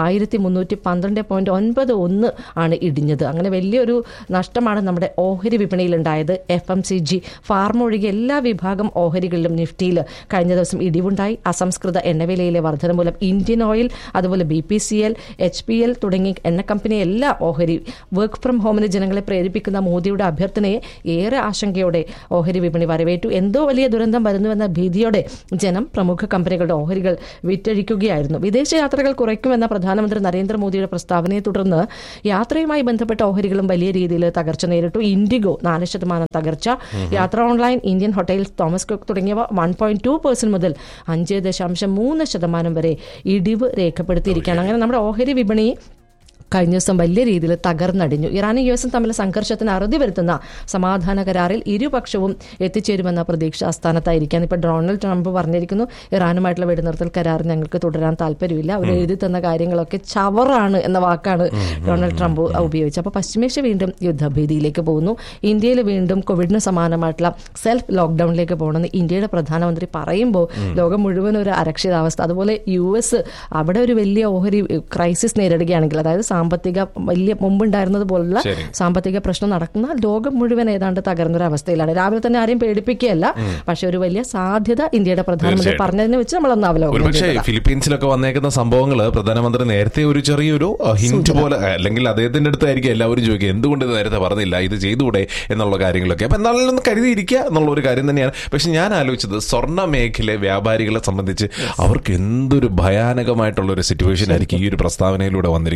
1312.91 ആണ് ഇടിഞ്ഞത്. അങ്ങനെ വലിയൊരു നഷ്ടമാണ് നമ്മുടെ ഓഹരി വിപണിയിൽ ഉണ്ടായത്. FMCG, ഫാർമ ഒഴികെ എല്ലാ വിഭാഗം ഓഹരികളിലും നിഫ്റ്റിയിൽ കഴിഞ്ഞ ദിവസം ഇടിവുണ്ടായി. അസംസ്കൃത എണ്ണവിലയിലെ വർധന മൂലം ഇന്ത്യൻ ഓയിൽ, അതുപോലെ BPCL, HPL തുടങ്ങി എണ്ണ കമ്പനി എല്ലാ ഓഹരി വർക്ക് ഫ്രം ഹോമിന് ജനങ്ങളെ പ്രേരിപ്പിക്കുന്ന മോദിയുടെ അഭ്യർത്ഥനയെ ഏറെ ആശങ്കയോടെ ഓഹരി വിപണി വരവേറ്റു. എന്തോ വലിയ ദുരന്തം വരുന്നുവെന്ന ഭീതിയോടെ ജനം പ്രമുഖ കമ്പനികളുടെ ഓഹരികൾ വിറ്റഴിക്കുകയായിരുന്നു. വിദേശ യാത്രകൾ കുറയ്ക്കുമെന്ന പ്രധാനമന്ത്രി നരേന്ദ്രമോദിയുടെ പ്രസ്താവനയെ തുടർന്ന് യാത്രയുമായി ബന്ധപ്പെട്ട ഓഹരികളും വലിയ രീതിയിൽ തകർച്ച നേരിട്ടു. ഇൻഡിഗോ 4% തകർച്ച, യാത്ര online, Indian hotels, Thomas cook തുടങ്ങിയവ 1.2% മുതൽ 5.3% വരെ ഇടിവ് രേഖപ്പെടുത്തിയിരിക്കുകയാണ്. അങ്ങനെ നമ്മുടെ ഓഹരി വിപണി കഴിഞ്ഞ ദിവസം വലിയ രീതിയിൽ തകർന്നടിഞ്ഞു. ഇറാനും US തമ്മിൽ സംഘർഷത്തിന് അറുതി വരുത്തുന്ന സമാധാന കരാറിൽ ഇരുപക്ഷവും എത്തിച്ചേരുമെന്ന പ്രതീക്ഷ ആസ്ഥാനത്തായിരിക്കാൻ ഇപ്പോൾ ഡൊണാൾഡ് ട്രംപ് പറഞ്ഞിരിക്കുന്നു. ഇറാനുമായിട്ടുള്ള വെടിനിർത്തൽ കരാർ ഞങ്ങൾക്ക് തുടരാൻ താല്പര്യമില്ല, അവർ എഴുതി തന്ന കാര്യങ്ങളൊക്കെ ചവറാണ് എന്ന വാക്കാണ് ഡൊണാൾഡ് ട്രംപ് ഉപയോഗിച്ചത്. അപ്പോൾ പശ്ചിമേഷ്യ വീണ്ടും യുദ്ധഭീതിയിലേക്ക് പോകുന്നു. ഇന്ത്യയിൽ വീണ്ടും കോവിഡിന് സമാനമായിട്ടുള്ള സെൽഫ് ലോക്ക്ഡൌണിലേക്ക് പോകണമെന്ന് ഇന്ത്യയുടെ പ്രധാനമന്ത്രി പറയുമ്പോൾ ലോകം മുഴുവൻ ഒരു അരക്ഷിതാവസ്ഥ. അതുപോലെ US അവിടെ ഒരു വലിയ ഓഹരി ക്രൈസിസ് നേരിടുകയാണെങ്കിൽ, അതായത് സാമ്പത്തിക വലിയ മുമ്പുണ്ടായിരുന്നത് പോലുള്ള സാമ്പത്തിക പ്രശ്നം നടക്കുന്ന ലോകം മുഴുവൻ ഏതാണ്ട് തകർന്നൊരു അവസ്ഥയിലാണ്. രാവിലെ തന്നെ ആരെയും പേടിപ്പിക്കുകയല്ല, പക്ഷെ ഒരു വലിയ സാധ്യത ഇന്ത്യയുടെ പ്രധാനമന്ത്രി പറഞ്ഞതിനെ വെച്ച് നമ്മളൊന്ന് അവലോകനം. പക്ഷേ ഫിലിപ്പീൻസിലൊക്കെ വന്നേക്കുന്ന സംഭവങ്ങൾ പ്രധാനമന്ത്രി നേരത്തെ ഒരു ചെറിയൊരു ഹിന്റ് പോലെ, അല്ലെങ്കിൽ അദ്ദേഹത്തിന്റെ അടുത്തായിരിക്കും എല്ലാവരും ചോദിക്കുക എന്തുകൊണ്ട് ഇത് നേരത്തെ പറഞ്ഞില്ല, ഇത് ചെയ്തുകൂടെ എന്നുള്ള കാര്യങ്ങളൊക്കെ. അപ്പൊ എന്നാലും ഒന്ന് കരുതിയിരിക്കുക എന്നുള്ള ഒരു കാര്യം തന്നെയാണ്. പക്ഷെ ഞാൻ ആലോചിച്ചത് സ്വർണ്ണ മേഖല വ്യാപാരികളെ സംബന്ധിച്ച് അവർക്ക് എന്തൊരു ഭയാനകമായിട്ടുള്ള ഒരു സിറ്റുവേഷൻ ആയിരിക്കും ഈ ഒരു പ്രസ്താവനയിലൂടെ വന്നിരിക്കുന്നത്.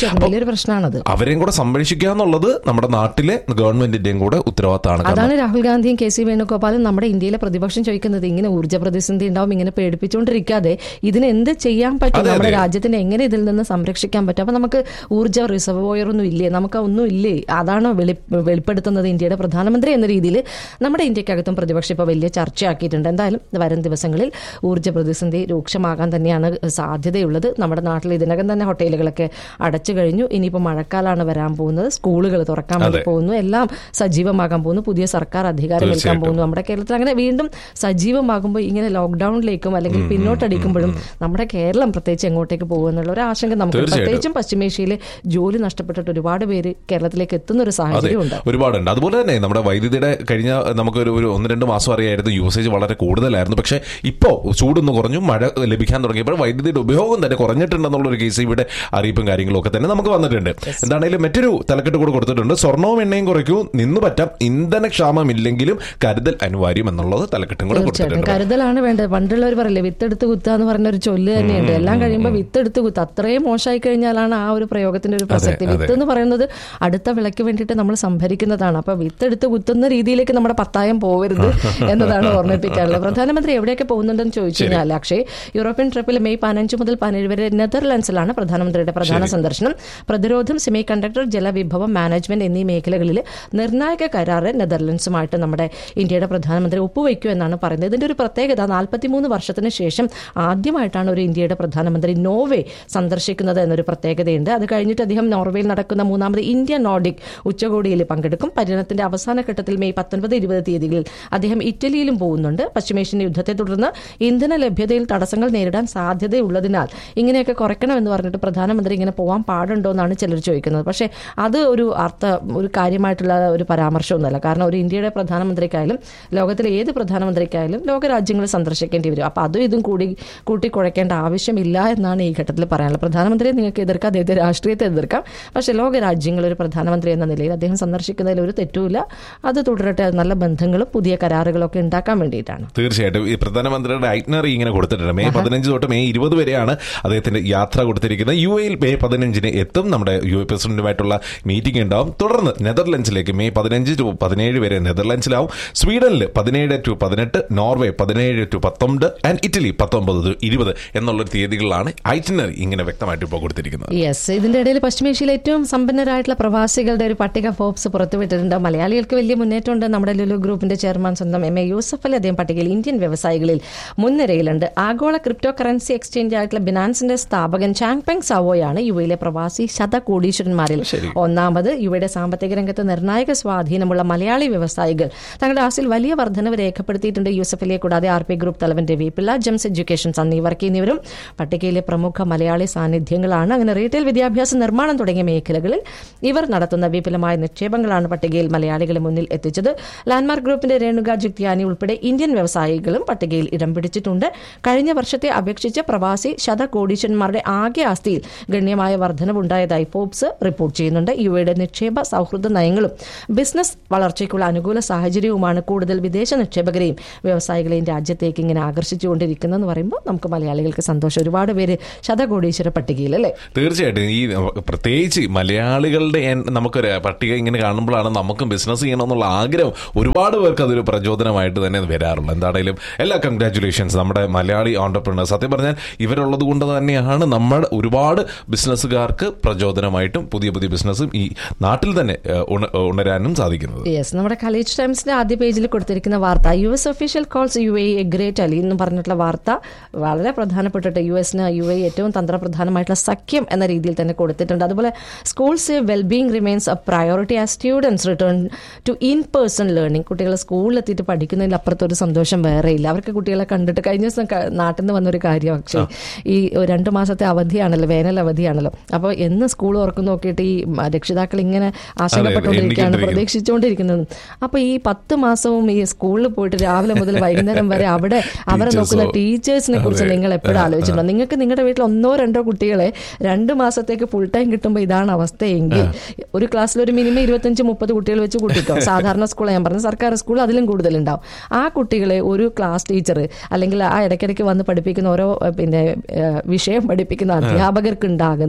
വലിയൊരു പ്രശ്നമാണത്. അവരെയും കൂടെ സംരക്ഷിക്കുക എന്നുള്ളത് നമ്മുടെ നാട്ടിലെ ഗവൺമെന്റിന്റെയും കൂടെ ഉത്തരവാദിത്തമാണ്. അതാണ് രാഹുൽ ഗാന്ധിയും KC വേണുഗോപാലും നമ്മുടെ ഇന്ത്യയിലെ പ്രതിപക്ഷം ചോദിക്കുന്നത്. ഇങ്ങനെ ഊർജ്ജ പ്രതിസന്ധി ഉണ്ടാവും, ഇങ്ങനെ പേടിപ്പിച്ചുകൊണ്ടിരിക്കാതെ ഇതിന് എന്ത് ചെയ്യാൻ പറ്റും, നമ്മുടെ രാജ്യത്തിന് എങ്ങനെ ഇതിൽ നിന്ന് സംരക്ഷിക്കാൻ പറ്റും. അപ്പൊ നമുക്ക് ഊർജ്ജ റിസർവോയർ ഒന്നും ഇല്ലേ, നമുക്ക് ഒന്നും ഇല്ലേ, അതാണ് വെളിപ്പെടുത്തുന്നത് ഇന്ത്യയുടെ പ്രധാനമന്ത്രി എന്ന രീതിയിൽ നമ്മുടെ ഇന്ത്യക്കകത്തും പ്രതിപക്ഷം ഇപ്പോൾ വലിയ ചർച്ചയാക്കിയിട്ടുണ്ട്. എന്തായാലും വരും ദിവസങ്ങളിൽ ഊർജ്ജ പ്രതിസന്ധി രൂക്ഷമാകാൻ തന്നെയാണ് സാധ്യതയുള്ളത്. നമ്മുടെ നാട്ടിൽ ഇതിനകം തന്നെ ഹോട്ടലുകളൊക്കെ അടച്ചു കഴിഞ്ഞു. ഇനിയിപ്പോൾ മഴക്കാലമാണ് വരാൻ പോകുന്നത്, സ്കൂളുകൾ തുറക്കാൻ വേണ്ടി പോകുന്നു, എല്ലാം സജീവമാകാൻ പോകുന്നു, പുതിയ സർക്കാർ അധികാരം ഏൽക്കാൻ പോകുന്നു. നമ്മുടെ കേരളത്തിൽ അങ്ങനെ വീണ്ടും സജീവമാകുമ്പോൾ ഇങ്ങനെ ലോക്ക്ഡൌണിലേക്കും അല്ലെങ്കിൽ പിന്നോട്ടടിക്കുമ്പോഴും നമ്മുടെ കേരളം പ്രത്യേകിച്ച് എങ്ങോട്ടേക്ക് പോകുമെന്നുള്ള ഒരു ആശങ്ക നമുക്ക്, പ്രത്യേകിച്ചും പശ്ചിമേഷ്യയിൽ ജോലി നഷ്ടപ്പെട്ടിട്ട് ഒരുപാട് പേര് കേരളത്തിലേക്ക് എത്തുന്ന ഒരു സാഹചര്യം ഉണ്ട്. ഒരുപാടുണ്ട്. അതുപോലെ തന്നെ നമ്മുടെ വൈദ്യുതിയുടെ കഴിഞ്ഞ നമുക്കൊരു 1-2 മാസം അറിയായിരുന്നു യൂസേജ് വളരെ കൂടുതലായിരുന്നു. പക്ഷേ ഇപ്പോൾ ചൂടൊന്ന് കുറഞ്ഞു, മഴ ലഭിക്കാൻ തുടങ്ങിയപ്പോൾ വൈദ്യുതിയുടെ ഉപയോഗം തന്നെ കുറഞ്ഞിട്ടുണ്ടെന്നുള്ള ഒരു KCBയുടെ അറിയിപ്പും കാര്യങ്ങളും ഒക്കെ തന്നെ നമുക്ക് വന്നിട്ടുണ്ട്. എന്താണെങ്കിലും മറ്റൊരു തലക്കെട്ട് കൂടെ കൊടുത്തിട്ടുണ്ട്. സ്വർണ്ണവും എണ്ണയും കുറയ്ക്കൂ, നിന്നു പറ്റാം, ഇന്ധനക്ഷാമം ഇല്ലെങ്കിലും കരുതൽ അനിവാര്യം എന്നുള്ളത് തലക്കെട്ടും കൂടെ കൊടുത്തിട്ടുണ്ട്. കരുതലാണ് വേണ്ടത്. പണ്ടുള്ളവർ പറയില്ലേ വിത്തെടുത്ത് കുത്തുക എന്ന് പറഞ്ഞ ഒരു ചൊല്ല് തന്നെയുണ്ട്. എല്ലാം കഴിയുമ്പോൾ വിത്തെടുത്ത് കുത്തുക, അത്രയും മോശമായി കഴിഞ്ഞാലാണ് ആ ഒരു പ്രയോഗത്തിന്റെ ഒരു പ്രസക്തി. വിത്ത് എന്ന് പറയുന്നത് അടുത്ത വിളയ്ക്ക് വേണ്ടിയിട്ട് നമ്മൾ സംഭരിക്കുന്നതാണ്. അപ്പൊ വിത്തെടുത്ത് കുത്തുന്ന രീതിയിലേക്ക് നമ്മുടെ പത്തായം പോകരുത് എന്നതാണ് ഓർമ്മിപ്പിക്കാനുള്ളത്. പ്രധാനമന്ത്രി എവിടെയൊക്കെ പോകുന്നുണ്ടെന്ന് ചോദിച്ചു കഴിഞ്ഞാൽ അക്ഷയ്, യൂറോപ്യൻ ട്രിപ്പിൽ മെയ് 15 മുതൽ 17 വരെ നെതർലാൻഡ്സിലാണ് പ്രധാനമന്ത്രിയുടെ പ്രധാന സന്ദർശനം. പ്രതിരോധം, സെമി കണ്ടക്ടർ, ജലവിഭവം മാനേജ്മെന്റ് എന്നീ മേഖലകളിൽ നിർണായക കരാറ് നെതർലാൻഡ്സുമായിട്ട് നമ്മുടെ ഇന്ത്യയുടെ പ്രധാനമന്ത്രി ഒപ്പുവയ്ക്കൂ എന്നാണ് പറയുന്നത്. ഇതിന്റെ ഒരു പ്രത്യേകത 43 വർഷത്തിന് ശേഷം ആദ്യമായിട്ടാണ് ഒരു ഇന്ത്യയുടെ പ്രധാനമന്ത്രി നോർവേ സന്ദർശിക്കുന്നത് എന്നൊരു പ്രത്യേകതയുണ്ട്. അത് കഴിഞ്ഞിട്ട് അദ്ദേഹം നോർവേയിൽ നടക്കുന്ന 3ാമത് ഇന്ത്യ നോർഡിക് ഉച്ചകോടിയിൽ പങ്കെടുക്കും. പര്യടനത്തിന്റെ അവസാന ഘട്ടത്തിൽ മെയ് 19-20 തീയതികളിൽ അദ്ദേഹം ഇറ്റലിയിലും പോകുന്നുണ്ട്. പശ്ചിമേഷ്യൻ യുദ്ധത്തെ തുടർന്ന് ഇന്ധന ലഭ്യതയിൽ തടസ്സങ്ങൾ നേരിടാൻ സാധ്യതയുള്ളതിനാൽ ഇങ്ങനെയൊക്കെ കുറയ്ക്കണമെന്ന് പറഞ്ഞിട്ട് പ്രധാനമന്ത്രി ഇങ്ങനെ പോകാൻ പാടുണ്ടോ എന്നാണ് ചിലർ ചോദിക്കുന്നത്. പക്ഷേ അത് ഒരു കാര്യമായിട്ടുള്ള ഒരു പരാമർശമൊന്നുമല്ല. കാരണം ഒരു ഇന്ത്യയുടെ പ്രധാനമന്ത്രിക്കായാലും ലോകത്തിലെ ഏത് പ്രധാനമന്ത്രിക്കായാലും ലോകരാജ്യങ്ങൾ സന്ദർശിക്കേണ്ടി വരും. അപ്പോൾ അതും ഇതും കൂട്ടിക്കുഴയ്ക്കേണ്ട ആവശ്യമില്ല എന്നാണ് ഈ ഘട്ടത്തിൽ പറയാനുള്ളത്. പ്രധാനമന്ത്രിയെ നിങ്ങൾക്ക് എതിർക്കാം, അദ്ദേഹത്തെ രാഷ്ട്രീയത്തെ എതിർക്കാം, പക്ഷേ ലോകരാജ്യങ്ങൾ ഒരു പ്രധാനമന്ത്രി എന്ന നിലയിൽ അദ്ദേഹം സന്ദർശിക്കുന്നതിൽ ഒരു തെറ്റുമില്ല. അത് തുടരട്ടെ. നല്ല ബന്ധങ്ങളും പുതിയ കരാറുകളൊക്കെ ഉണ്ടാക്കാൻ വേണ്ടിയിട്ടാണ്. തീർച്ചയായിട്ടും ഈ പ്രധാനമന്ത്രിയുടെ ഐറ്റ്നറി ഇങ്ങനെ കൊടുത്തിട്ടുണ്ട്. മെയ് 15 തൊട്ട് മെയ് 20 വരെയാണ് അദ്ദേഹത്തിന്റെ യാത്ര കൊടുത്തിരിക്കുന്നത്. UAE മെയ് 15 എത്തും. നമ്മുടെ UAE പ്രസിഡന്റുമായിട്ടുള്ള മീറ്റിംഗ് ഉണ്ടാവും. തുടർന്ന് നെതർലൻഡ്സിലേക്ക് മെയ് 15 to 17 വരെ നെതർലൻഡ്സിലാവും. സ്വീഡനിൽ 17 to 18, Norway 17 to 19 and Italy 19 to 20 എന്നുള്ള തീയതികളിലാണ് ഐറ്റിനറി ഇങ്ങനെ വ്യക്തമായിട്ട് ഇപ്പോൾ കൊടുത്തിരിക്കുന്നത്. യെസ്, ഇതിന്റെ ഇടയിൽ പശ്ചിമേഷ്യയിലെ ഏറ്റവും സമ്പന്നരായിട്ടുള്ള പ്രവാസികളുടെ ഒരു പട്ടിക ഫോബ്സ് പുറത്തുവിട്ടിട്ടുണ്ട്. മലയാളികൾക്ക് വലിയ മുന്നേറ്റമുണ്ട്. നമ്മുടെ ലുലു ഗ്രൂപ്പിന്റെ ചെയർമാൻ സ്വന്തം MA യൂസഫ് അലി അദ്ദേഹം പട്ടികയിൽ ഇന്ത്യൻ വ്യവസായികളിൽ മുൻനിരയിലുണ്ട്. ആഗോള ക്രിപ്റ്റോ കറൻസി എക്സ്ചേഞ്ച് ആയിട്ടുള്ള ബിനാൻസിന്റെ സ്ഥാപകൻ ചാങ്പെങ് സാവോയാണ് യുഎയിലെ പ്രവാസി ശതകോടീശ്വരന്മാരിൽ ഒന്നാമത്. യുഎയുടെ സാമ്പത്തിക രംഗത്ത് നിർണായക സ്വാധീനമുള്ള മലയാളി വ്യവസായികൾ തങ്ങളുടെ ആസ്തിയിൽ വലിയ വർധനവ് രേഖപ്പെടുത്തിയിട്ടുണ്ട്. യൂസഫ് അലിയെ കൂടാതെ RP ഗ്രൂപ്പ് തലവൻ Ravi Pillai, Gems education, Sunny work എന്നിവരും പട്ടികയിലെ പ്രമുഖ മലയാളി സാന്നിധ്യങ്ങളാണ്. അങ്ങനെ റീറ്റെയിൽ, വിദ്യാഭ്യാസ, നിർമ്മാണം തുടങ്ങിയ മേഖലകളിൽ ഇവർ നടത്തുന്ന വിപുലമായ നിക്ഷേപങ്ങളാണ് പട്ടികയിൽ മലയാളികളെ മുന്നിൽ എത്തിച്ചത്. ലാൻഡ്മാർക്ക് ഗ്രൂപ്പിന്റെ രേണുക ജുക്തിയാനി ഉൾപ്പെടെ ഇന്ത്യൻ വ്യവസായികളും പട്ടികയിൽ ഇടം പിടിച്ചിട്ടുണ്ട്. കഴിഞ്ഞ വർഷത്തെ അപേക്ഷിച്ച് പ്രവാസി ശതകോടീശ്വരന്മാരുടെ ആകെ ആസ്തിയിൽ ഗണ്യമായ വർധനവുണ്ടായതായി ഫോബ്സ് റിപ്പോർട്ട് ചെയ്യുന്നുണ്ട്. യുഎയുടെ നിക്ഷേപ സൗഹൃദ നയങ്ങളും ബിസിനസ് വളർച്ചയ്ക്കുള്ള അനുകൂല സാഹചര്യവുമാണ് കൂടുതൽ വിദേശ നിക്ഷേപകരെയും വ്യവസായികളെയും രാജ്യത്തേക്ക് ഇങ്ങനെ ആകർഷിച്ചുകൊണ്ടിരിക്കുന്നതെന്ന് പറയുമ്പോൾ നമുക്ക് മലയാളികൾക്ക് സന്തോഷം. ഒരുപാട് പേര് ശതകോടീശ്വര പട്ടികയിൽ അല്ലേ? തീർച്ചയായിട്ടും. ഈ പ്രത്യേകിച്ച് മലയാളികളുടെ നമുക്കൊരു പട്ടിക ഇങ്ങനെ കാണുമ്പോഴാണ് നമുക്കും ബിസിനസ് ചെയ്യണമെന്നുള്ള ആഗ്രഹം ഒരുപാട് പേർക്ക് അതൊരു പ്രചോദനമായിട്ട് തന്നെ വരാറുള്ളത്. എന്താണെങ്കിലും എല്ലാ കൺഗ്രാറ്റുലേഷൻസ് നമ്മുടെ മലയാളി ഓൺടർപ്രണേഴ്സ്. സത്യം പറഞ്ഞാൽ ഇവരുള്ളത് കൊണ്ട് തന്നെയാണ് നമ്മുടെ ഒരുപാട് ബിസിനസ്സുകാർക്ക് പ്രചോദനമായിട്ടും പുതിയ പുതിയ ബിസിനസ്സും ഈ നാട്ടിൽ തന്നെ ഉണരാനും സാധിക്കുന്നത്. യെസ്, നമ്മുടെ ഖലീജ് ടൈംസിന്റെ ആദ്യ പേജിൽ കൊടുത്തിരിക്കുന്ന വാർത്ത US official calls UAE A great Ali എന്ന് പറഞ്ഞിട്ടുള്ള വാർത്ത വളരെ പ്രധാനപ്പെട്ടിട്ട് US-ന് UAE ഏറ്റവും തന്ത്രപ്രധാനമായിട്ടുള്ള സഖ്യം എന്ന രീതിയിൽ തന്നെ കൊടുത്തിട്ടുണ്ട്. അതുപോലെ schools wellbeing remains A priority as students return to in person learning. കുട്ടികൾ സ്കൂളിലെത്തിയിട്ട് പഠിക്കുന്നതിൽ അപ്പുറത്തൊരു സന്തോഷം വേറെയില്ല. അവർക്ക് കുട്ടികളെ കണ്ടിട്ട് കഴിഞ്ഞ ദിവസം നാട്ടിൽ നിന്ന് വന്നൊരു കാര്യം, പക്ഷേ ഈ 2 മാസത്തെ അവധിയാണല്ലോ, വേനൽ അവധിയാണല്ലോ. അപ്പോൾ എന്ന് സ്കൂൾ തുറക്കും നോക്കിയിട്ട് ഈ രക്ഷിതാക്കൾ ഇങ്ങനെ ആശങ്കപ്പെട്ടുകൊണ്ടിരിക്കുകയാണ്, പ്രതീക്ഷിച്ചുകൊണ്ടിരിക്കുന്നത്. അപ്പോൾ ഈ 10 മാസവും ഈ സ്കൂളിൽ പോയിട്ട് രാവിലെ മുതൽ വൈകുന്നേരം വരെ അവിടെ അവരെ നോക്കുന്ന ടീച്ചേഴ്സിനെ കുറിച്ച് നിങ്ങൾ എപ്പോഴും ആലോചിച്ചിട്ടുണ്ടോ? നിങ്ങൾക്ക് നിങ്ങളുടെ വീട്ടിൽ 1-2 കുട്ടികളെ 2 മാസത്തേക്ക് ഫുൾ ടൈം കിട്ടുമ്പോൾ ഇതാണ് അവസ്ഥയെങ്കിൽ ഒരു ക്ലാസ്സിൽ ഒരു മിനിമം 25-30 കുട്ടികൾ വെച്ച് കൂട്ടിക്കോ. സാധാരണ സ്കൂൾ ഞാൻ പറഞ്ഞത്, സർക്കാർ സ്കൂൾ അതിലും കൂടുതലുണ്ടാവും. ആ കുട്ടികളെ ഒരു ക്ലാസ് ടീച്ചർ അല്ലെങ്കിൽ ആ ഇടയ്ക്കിടയ്ക്ക് വന്ന് പഠിപ്പിക്കുന്ന ഓരോ വിഷയം പഠിപ്പിക്കുന്ന അധ്യാപകർക്ക് ഉണ്ടാകുന്ന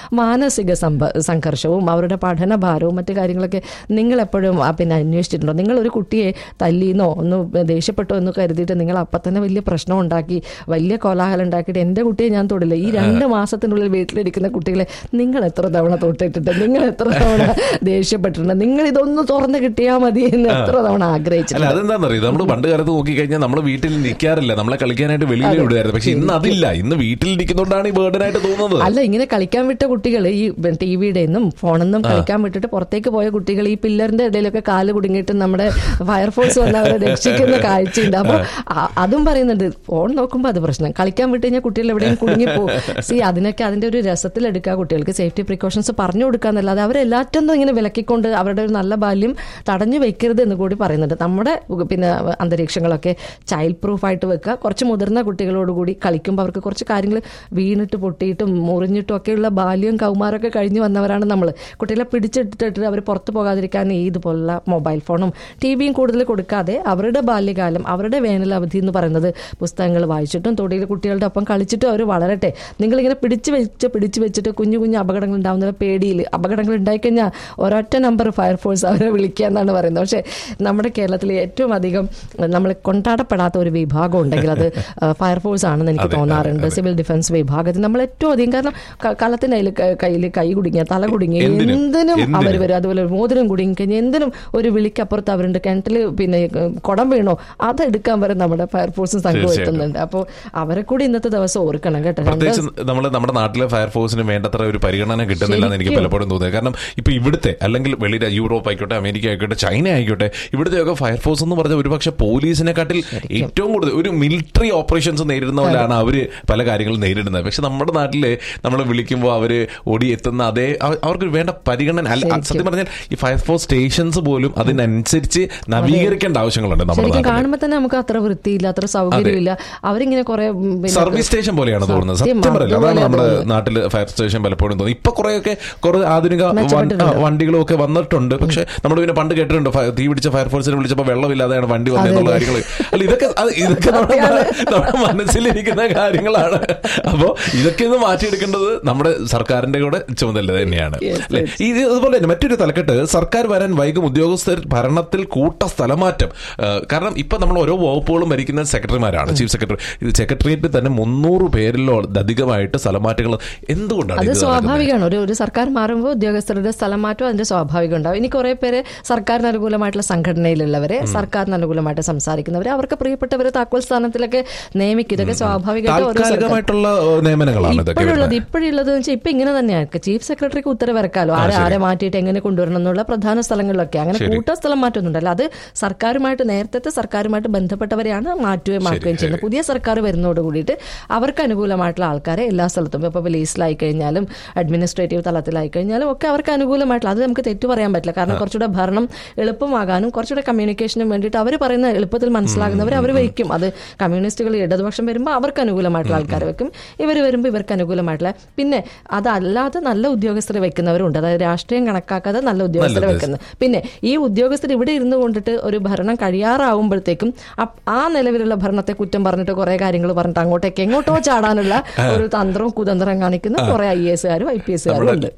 മാനസിക സംഘർഷവും അവരുടെ പഠനഭാരവും മറ്റു കാര്യങ്ങളൊക്കെ നിങ്ങളെപ്പോഴും പിന്നെ അന്വേഷിച്ചിട്ടുണ്ടോ? നിങ്ങളൊരു കുട്ടിയെ തല്ലിയെന്നോ ഒന്ന് ദേഷ്യപ്പെട്ടോ എന്ന് കരുതിയിട്ട് നിങ്ങൾ അപ്പം തന്നെ വലിയ പ്രശ്നം ഉണ്ടാക്കി വലിയ കോലാഹലം ഉണ്ടാക്കിയിട്ട് എൻ്റെ കുട്ടിയെ ഞാൻ തൊടില്ല, ഈ 2 മാസത്തിനുള്ളിൽ വീട്ടിലിരിക്കുന്ന കുട്ടികളെ നിങ്ങൾ എത്ര തവണ തൊട്ടിട്ടുണ്ട്, നിങ്ങൾ എത്ര തവണ ദേഷ്യപ്പെട്ടിട്ടുണ്ട്, നിങ്ങൾ ഇതൊന്ന് തുറന്ന് കിട്ടിയാൽ മതി എന്ന് എത്ര തവണ ആഗ്രഹിച്ചിട്ടുണ്ട്. അതെന്താണെന്നറിയോ, നമ്മൾ പണ്ട് കാലത്ത് നോക്കിക്കഴിഞ്ഞാൽ നമ്മൾ വീട്ടിൽ നിൽക്കാറില്ല, നമ്മളെ കളിക്കാനായിട്ട് വെളിയിൽ വിടുമായിരുന്നു. പക്ഷെ ഇന്ന് അതില്ല, ഇന്ന് വീട്ടിലിരിക്കുന്നതുകൊണ്ടാണ് ഈ ബേർഡനായിട്ട് തോന്നുന്നത്. അല്ല, ഇങ്ങനെ കളിക്കാൻ വിട്ട കുട്ടികൾ ഈ ടിവിയുടെ നിന്നും ഫോണിൽ നിന്നും കളിക്കാൻ വിട്ടിട്ട് പുറത്തേക്ക് പോയ കുട്ടികൾ ഈ പില്ലറിന്റെ ഇടയിലൊക്കെ കാല് കുടുങ്ങിയിട്ട് നമ്മുടെ ഫയർഫോഴ്സ് വന്ന് അവരെ രക്ഷിക്കുന്ന കാഴ്ചയുണ്ട്. അപ്പൊ അതും പറയുന്നുണ്ട്, ഫോൺ നോക്കുമ്പോൾ അത് പ്രശ്നം, കളിക്കാൻ വിട്ട് കഴിഞ്ഞാൽ കുട്ടികൾ എവിടെയും കുടുങ്ങിപ്പോകും. അതിനൊക്കെ അതിന്റെ ഒരു രസത്തിലെടുക്കുക, കുട്ടികൾക്ക് സേഫ്റ്റി പ്രിക്കോഷൻസ് പറഞ്ഞു കൊടുക്കാന്നല്ലാതെ അവരെല്ലാറ്റൊന്നും ഇങ്ങനെ വിലക്കിക്കൊണ്ട് അവരുടെ ഒരു നല്ല ബാല്യം തടഞ്ഞു വെക്കരുത് എന്ന് കൂടി പറയുന്നുണ്ട്. നമ്മുടെ പിന്നെ അന്തരീക്ഷങ്ങളൊക്കെ ചൈൽഡ് പ്രൂഫായിട്ട് വെക്കുക. കുറച്ച് മുതിർന്ന കുട്ടികളോടുകൂടി കളിക്കുമ്പോൾ അവർക്ക് കുറച്ച് കാര്യങ്ങൾ വീണിട്ട് പൊട്ടിയിട്ടും മുറിഞ്ഞിട്ടും ഒക്കെയുള്ള ബാല്യം കൗമാരമൊക്കെ കഴിഞ്ഞ് വന്നവരാണ് നമ്മൾ. കുട്ടികളെ പിടിച്ചിട്ടിട്ട് അവർ പുറത്തു പോകാതിരിക്കാൻ ഇതുപോലുള്ള മൊബൈൽ ഫോണും ടിവിയും കൂടുതൽ കൊടുക്കാതെ അവരുടെ ബാല്യകാലം, അവരുടെ വേനലവധി എന്ന് പറയുന്നത് പുസ്തകങ്ങൾ വായിച്ചിട്ടും തൊടിയിൽ കുട്ടികളുടെ ഒപ്പം കളിച്ചിട്ടും അവർ വളരട്ടെ. നിങ്ങളിങ്ങനെ പിടിച്ചു വെച്ചിട്ട് കുഞ്ഞു കുഞ്ഞു അപകടങ്ങൾ ഉണ്ടാകുന്ന പേടിയിൽ അപകടങ്ങൾ ഉണ്ടായിക്കഴിഞ്ഞാൽ ഒരൊറ്റ നമ്പർ ഫയർഫോഴ്സ് അവരെ വിളിക്കുക എന്നാണ് പറയുന്നത്. പക്ഷേ നമ്മുടെ കേരളത്തിൽ ഏറ്റവും അധികം നമ്മൾ കൊണ്ടാടപ്പെടാത്ത ഒരു വിഭാഗം ഉണ്ടെങ്കിൽ അത് ഫയർഫോഴ്സ് ആണെന്ന് എനിക്ക് തോന്നാറുണ്ട്. സിവിൽ ഡിഫൻസ് വിഭാഗത്തിൽ നമ്മൾ ഏറ്റവും അധികം, കാരണം കള്ളത്തിൻ്റെ കയ്യിൽ കൈ കുടുങ്ങിയ തല കുടുങ്ങിയ എന്തിനും അവർ വരും. അതുപോലെ മോതിരം കുടുങ്ങി കഴിഞ്ഞാൽ എന്തിനും ഒരു വിളിക്കപ്പുറത്ത് അവരുണ്ട്. കിണറ്റിൽ പിന്നെ കുടം വീണോ അതെടുക്കാൻ വരെ നമ്മുടെ ഫയർഫോഴ്സും സംഘം എത്തുന്നുണ്ട്. അപ്പോൾ അവരെ കൂടി ഇന്നത്തെ ദിവസം ഓർക്കണം കേട്ടോ. നമ്മുടെ നാട്ടിലെ ഫയർഫോഴ്സിന് വേണ്ടത്ര ഒരു പരിഗണന കിട്ടുന്നില്ല എന്ന് എനിക്ക് പലപ്പോഴും തോന്നുന്നത്. കാരണം ഇപ്പൊ ഇവിടുത്തെ അല്ലെങ്കിൽ വെളിയിൽ യൂറോപ്പ് ആയിക്കോട്ടെ, അമേരിക്ക ആയിക്കോട്ടെ, ചൈന ആയിക്കോട്ടെ, ഇവിടുത്തെയൊക്കെ ഫയർഫോഴ്സ് എന്ന് പറഞ്ഞാൽ ഒരുപക്ഷെ പോലീസിനെക്കാട്ടിൽ ഏറ്റവും കൂടുതൽ ഒരു മിലിറ്ററി ഓപ്പറേഷൻസ് നേരിടുന്നവരാണ് അവര് പല കാര്യങ്ങളും നേരിടുന്നത്. പക്ഷെ നമ്മുടെ നാട്ടില് നമ്മളെ വിളിക്കുമ്പോൾ അവര് ഓടിയെത്തുന്ന അതേ അവർക്ക് വേണ്ട പരിഗണന അല്ല. സത്യം പറഞ്ഞാൽ ഈ ഫയർഫോഴ്സ് സ്റ്റേഷൻസ് പോലും അതിനനുസരിച്ച് നവീകരിക്കേണ്ട ആവശ്യങ്ങളുണ്ട്. നമ്മുടെ കാണുമ്പോൾ തന്നെ നമുക്ക് അത്ര വൃത്തിയില്ല, അത്ര സൗകര്യമില്ല. അവരിങ്ങനെ കുറെ സർവീസ് സ്റ്റേഷൻ പോലെയാണ് തോന്നുന്നത്. സത്യം പറയില്ല, അതാണ് നമ്മുടെ നാട്ടിൽ ഫയർ സ്റ്റേഷൻ പലപ്പോഴും തോന്നുന്നത്. ഇപ്പൊ കുറെയൊക്കെ കുറെ ആധുനിക വണ്ടികളും ഒക്കെ വന്നിട്ടുണ്ട്. പക്ഷെ നമ്മൾ പിന്നെ പണ്ട് കേട്ടിട്ടുണ്ട് തീ പിടിച്ച ഫയർഫോഴ്സിനെ വിളിച്ചപ്പോൾ വെള്ളമില്ലാതെയാണ് വണ്ടി വന്നതെന്നുള്ള കാര്യങ്ങൾ. അല്ല, ഇതൊക്കെ നമ്മുടെ മനസ്സിലിരിക്കുന്ന കാര്യങ്ങളാണ്. അപ്പോൾ ഇതൊക്കെ ഒന്ന് മാറ്റിയെടുക്കേണ്ടത് നമ്മുടെ സർക്കാരിന്റെ കൂടെ ചുമതല തന്നെയാണ്. അല്ലെ, അതുപോലെ തന്നെ മറ്റൊരു തലക്കെട്ട്, സർക്കാർ വരാൻ വൈകും ഉദ്യോഗസ്ഥർ ഭരണത്തിൽ കൂട്ട സ്ഥലമാറ്റം. കാരണം ഇപ്പൊ നമ്മൾ ഓരോ വകുപ്പുകളും ഭരിക്കുന്ന സെക്രട്ടറിമാരാണ്, ചീഫ് സെക്രട്ടറി. സെക്രട്ടേറിയറ്റിൽ തന്നെ 300 പേരിലോ അധികമായിട്ട് സ്ഥലമാറ്റങ്ങൾ എന്തുകൊണ്ടാണ്? അത് സ്വാഭാവികമാണ്. ഒരു സർക്കാർ മാറുമ്പോൾ ഉദ്യോഗസ്ഥരുടെ സ്ഥലമാറ്റം അതിന്റെ സ്വാഭാവികം ഉണ്ടാവും. ഇനി കുറെ പേര് സർക്കാരിന് അനുകൂലമായിട്ടുള്ള സംഘടനയിലുള്ളവരെ, സർക്കാരിന് അനുകൂലമായിട്ട് സംസാരിക്കുന്നവരെ, അവർക്ക് പ്രിയപ്പെട്ടവരെ താക്കോൽ സ്ഥാനത്തിലൊക്കെ നിയമിക്കും. ഇതൊക്കെ സ്വാഭാവികമായിട്ടുള്ള നിയമനങ്ങളാണ് ഇപ്പോഴുള്ളത്. വെച്ചാൽ ഇപ്പൊ ഇങ്ങനെ തന്നെയാണ്. ചീഫ് സെക്രട്ടറിക്ക് ഉത്തരവിറക്കാലോ ആരെ മാറ്റിയിട്ട് എങ്ങനെ കൊണ്ടുവരണം എന്നുള്ള പ്രധാന സ്ഥലങ്ങളിലൊക്കെ. അങ്ങനെ കൂട്ട സ്ഥലം മാറ്റമൊന്നുണ്ടല്ലോ. അത് സർക്കാരുമായിട്ട്, നേരത്തെ സർക്കാരുമായിട്ട് ബന്ധപ്പെട്ടവരെയാണ് മാറ്റുകയും ചെയ്യുന്നത്. പുതിയ സർക്കാർ വരുന്നതോട് കൂടിയിട്ട് അവർക്ക് അനുകൂലമായിട്ടുള്ള ആൾക്കാരെ എല്ലാ സ്ഥലത്തും, ഇപ്പോൾ പോലീസിലായി കഴിഞ്ഞാലും അഡ്മിനിസ്ട്രേറ്റീവ് തലത്തിലായി കഴിഞ്ഞാലും ഒക്കെ അവർക്ക് അനുകൂലമായിട്ടുള്ള, അത് നമുക്ക് തെറ്റു പറയാൻ പറ്റില്ല. കാരണം കുറച്ചുകൂടെ ഭരണം എളുപ്പമാകാനും കുറച്ചുകൂടെ കമ്മ്യൂണിക്കേഷനും വേണ്ടിയിട്ട് അവർ പറയുന്ന എളുപ്പത്തിൽ മനസ്സിലാകുന്നവർ അവർ വയ്ക്കും. അത് കമ്മ്യൂണിസ്റ്റുകൾ ഇടതുപക്ഷം വരുമ്പോൾ അവർക്ക് അനുകൂലമായിട്ടുള്ള ആൾക്കാരെ വെക്കും, ഇവർ വരുമ്പോൾ ഇവർക്ക് അനുകൂലമായിട്ടുള്ള. പിന്നെ അതല്ലാതെ നല്ല ഉദ്യോഗസ്ഥരെ വെക്കുന്നവരുണ്ട്. അതായത് രാഷ്ട്രീയം കണക്കാക്കാതെ നല്ല ഉദ്യോഗസ്ഥരെ വെക്കുന്നത്. പിന്നെ ഈ ഉദ്യോഗസ്ഥർ ഇവിടെ ഇരുന്ന് കൊണ്ടിട്ട് ഒരു ഭരണം കഴിയാറാവുമ്പോഴത്തേക്കും ആ നിലവിലുള്ള ഭരണത്തെ കുറ്റം പറഞ്ഞിട്ട് കുറെ കാര്യങ്ങൾ പറഞ്ഞിട്ട് അങ്ങോട്ടേക്ക് എങ്ങോട്ടോ ചാടാനുള്ള ഒരു തന്ത്രവും കുതന്ത്രം കാണിക്കുന്ന കുറെ IAS-കാരും IPS-കാരും ഉണ്ട്.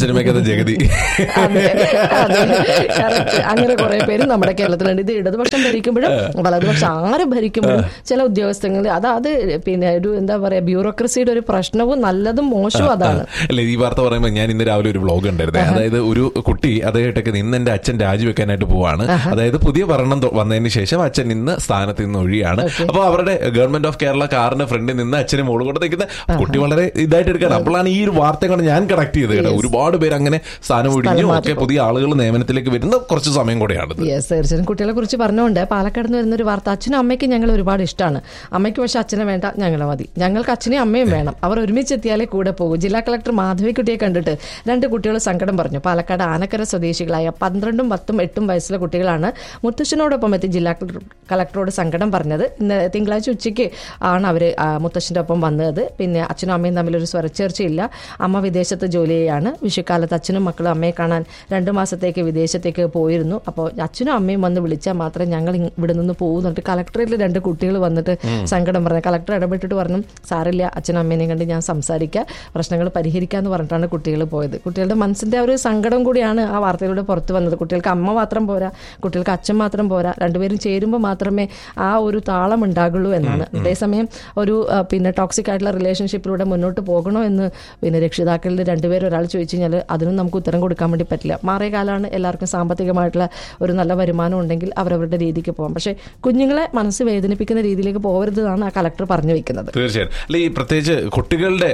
അങ്ങനെ കുറെ പേര് നമ്മുടെ കേരളത്തിലുണ്ട്. ഇത് ഇടതുപക്ഷം ഭരിക്കുമ്പോഴും വലതുപക്ഷം ആര് ഭരിക്കുമ്പോഴും ചില ഉദ്യോഗസ്ഥങ്ങൾ അത് പിന്നെ ഒരു എന്താ പറയാ ബ്യൂറോക്രസിയുടെ ഒരു പ്രശ്നവും നല്ലതും മോശവും അതാണ്. അല്ലെ, ഈ വാർത്ത പറയുമ്പോൾ ഞാൻ ഇന്ന് രാവിലെ ഒരു വ്ലോഗ് ഉണ്ടായിരുന്നു. അതായത് ഒരു കുട്ടി അദ്ദേഹത്തൊക്കെ നിന്ന് എന്റെ അച്ഛൻ രാജിവെക്കാനായിട്ട് പോവാണ്. അതായത് പുതിയ ഭരണം വന്നതിന് ശേഷം അച്ഛൻ ഇന്ന് സ്ഥാനത്ത് നിന്ന് ഒഴിയാണ്. അപ്പോൾ അവരുടെ ഗവൺമെന്റ് ഓഫ് കേരള കാറിന് ഫ്രണ്ടിൽ നിന്ന് അച്ഛനെ മോള് കൊണ്ട് നിൽക്കുന്ന കുട്ടി വളരെ ഇതായിട്ട് എടുക്കണം. അപ്പോഴാണ് ഈ ഒരു വാർത്ത കൊണ്ട് ഞാൻ കണക്ട് ചെയ്ത് കേട്ടോ. ഒരുപാട് പേര് അങ്ങനെ സ്ഥാനം ഒഴിഞ്ഞു ഒക്കെ പുതിയ ആളുകൾ നിയമനത്തിലേക്ക് വരുന്ന കുറച്ച് സമയം കൂടെയാണ്. തീർച്ചയായും കുട്ടികളെ കുറിച്ച് പറഞ്ഞുകൊണ്ട് പാലക്കാട് നിന്ന് വരുന്ന ഒരു വാർത്ത. അച്ഛനും അമ്മയ്ക്ക് ഞങ്ങൾ ഒരുപാട് ഇഷ്ടമാണ്. അമ്മയ്ക്ക് പക്ഷെ അച്ഛനെ വേണ്ട, ഞങ്ങളെ മതി. ഞങ്ങൾക്ക് അച്ഛനെയും അമ്മയും വേണം. അവർ ഒരുമിച്ചെത്തിയാലേ കൂടെ പോകും. ജില്ലാ കളക്ടർ മാധവിക്കുട്ടിയെ കണ്ടിട്ട് 2 കുട്ടികൾ സങ്കടം പറഞ്ഞു. പാലക്കാട് ആനക്കര സ്വദേശികളായ 12, 10, 8 വയസ്സുള്ള കുട്ടികളാണ് മുത്തശ്ശനോടൊപ്പം എത്തി ജില്ലാ കളക്ടറോട് സങ്കടം പറഞ്ഞത്. ഇന്ന് തിങ്കളാഴ്ച ഉച്ചയ്ക്ക് ആണ് അവർ മുത്തശ്ശൻ്റെ ഒപ്പം വന്നത്. പിന്നെ അച്ഛനും അമ്മയും തമ്മിലൊരു സ്വരച്ചേർച്ചയില്ല. അമ്മ വിദേശത്ത് ജോലി ചെയ്യാണ്. വിഷുക്കാലത്ത് അച്ഛനും മക്കളും അമ്മയെ കാണാൻ 2 മാസത്തേക്ക് വിദേശത്തേക്ക് പോയിരുന്നു. അപ്പോൾ അച്ഛനും അമ്മയും വന്ന് വിളിച്ചാൽ മാത്രമേ ഞങ്ങൾ ഇവിടെ നിന്ന് പോകുന്നുണ്ട്. കളക്ടറേറ്റിൽ 2 കുട്ടികൾ വന്നിട്ട് സങ്കടം പറഞ്ഞു. കളക്ടർ ഇടപെട്ടിട്ട് പറഞ്ഞു, സാറില്ല, അച്ഛനും അമ്മേനെയും കണ്ട് ഞാൻ സംസാരിക്കാം, പ്രശ്നങ്ങൾ പരിഹരിക്കാം ഇരിക്കുക എന്ന് പറഞ്ഞിട്ടാണ് കുട്ടികൾ പോയത്. കുട്ടികളുടെ മനസ്സിന്റെ ഒരു സങ്കടം കൂടിയാണ് ആ വാർത്തയിലൂടെ പുറത്തു വന്നത്. കുട്ടികൾക്ക് അമ്മ മാത്രം പോരാ, കുട്ടികൾക്ക് അച്ഛൻ മാത്രം പോരാ, രണ്ടുപേരും ചേരുമ്പോൾ മാത്രമേ ആ ഒരു താളം ഉണ്ടാകുള്ളൂ എന്നാണ്. അതേസമയം ഒരു പിന്നെ ടോക്സിക് ആയിട്ടുള്ള റിലേഷൻഷിപ്പിലൂടെ മുന്നോട്ട് പോകണോ എന്ന് പിന്നെ രക്ഷിതാക്കളിൽ രണ്ടുപേരും ഒരാൾ ചോദിച്ചു കഴിഞ്ഞാൽ അതിനും നമുക്ക് ഉത്തരം കൊടുക്കാൻ വേണ്ടി പറ്റില്ല. മാറിയ കാലമാണ്, എല്ലാവർക്കും സാമ്പത്തികമായിട്ടുള്ള ഒരു നല്ല വരുമാനം ഉണ്ടെങ്കിൽ അവരവരുടെ രീതിക്ക് പോകാം. പക്ഷേ കുഞ്ഞുങ്ങളെ മനസ്സ് വേദനിപ്പിക്കുന്ന രീതിയിലേക്ക് പോകരുതെന്നാണ് ആ കളക്ടർ പറഞ്ഞു വെക്കുന്നത്. തീർച്ചയായും. അല്ലെ, ഈ പ്രത്യേകിച്ച് കുട്ടികളുടെ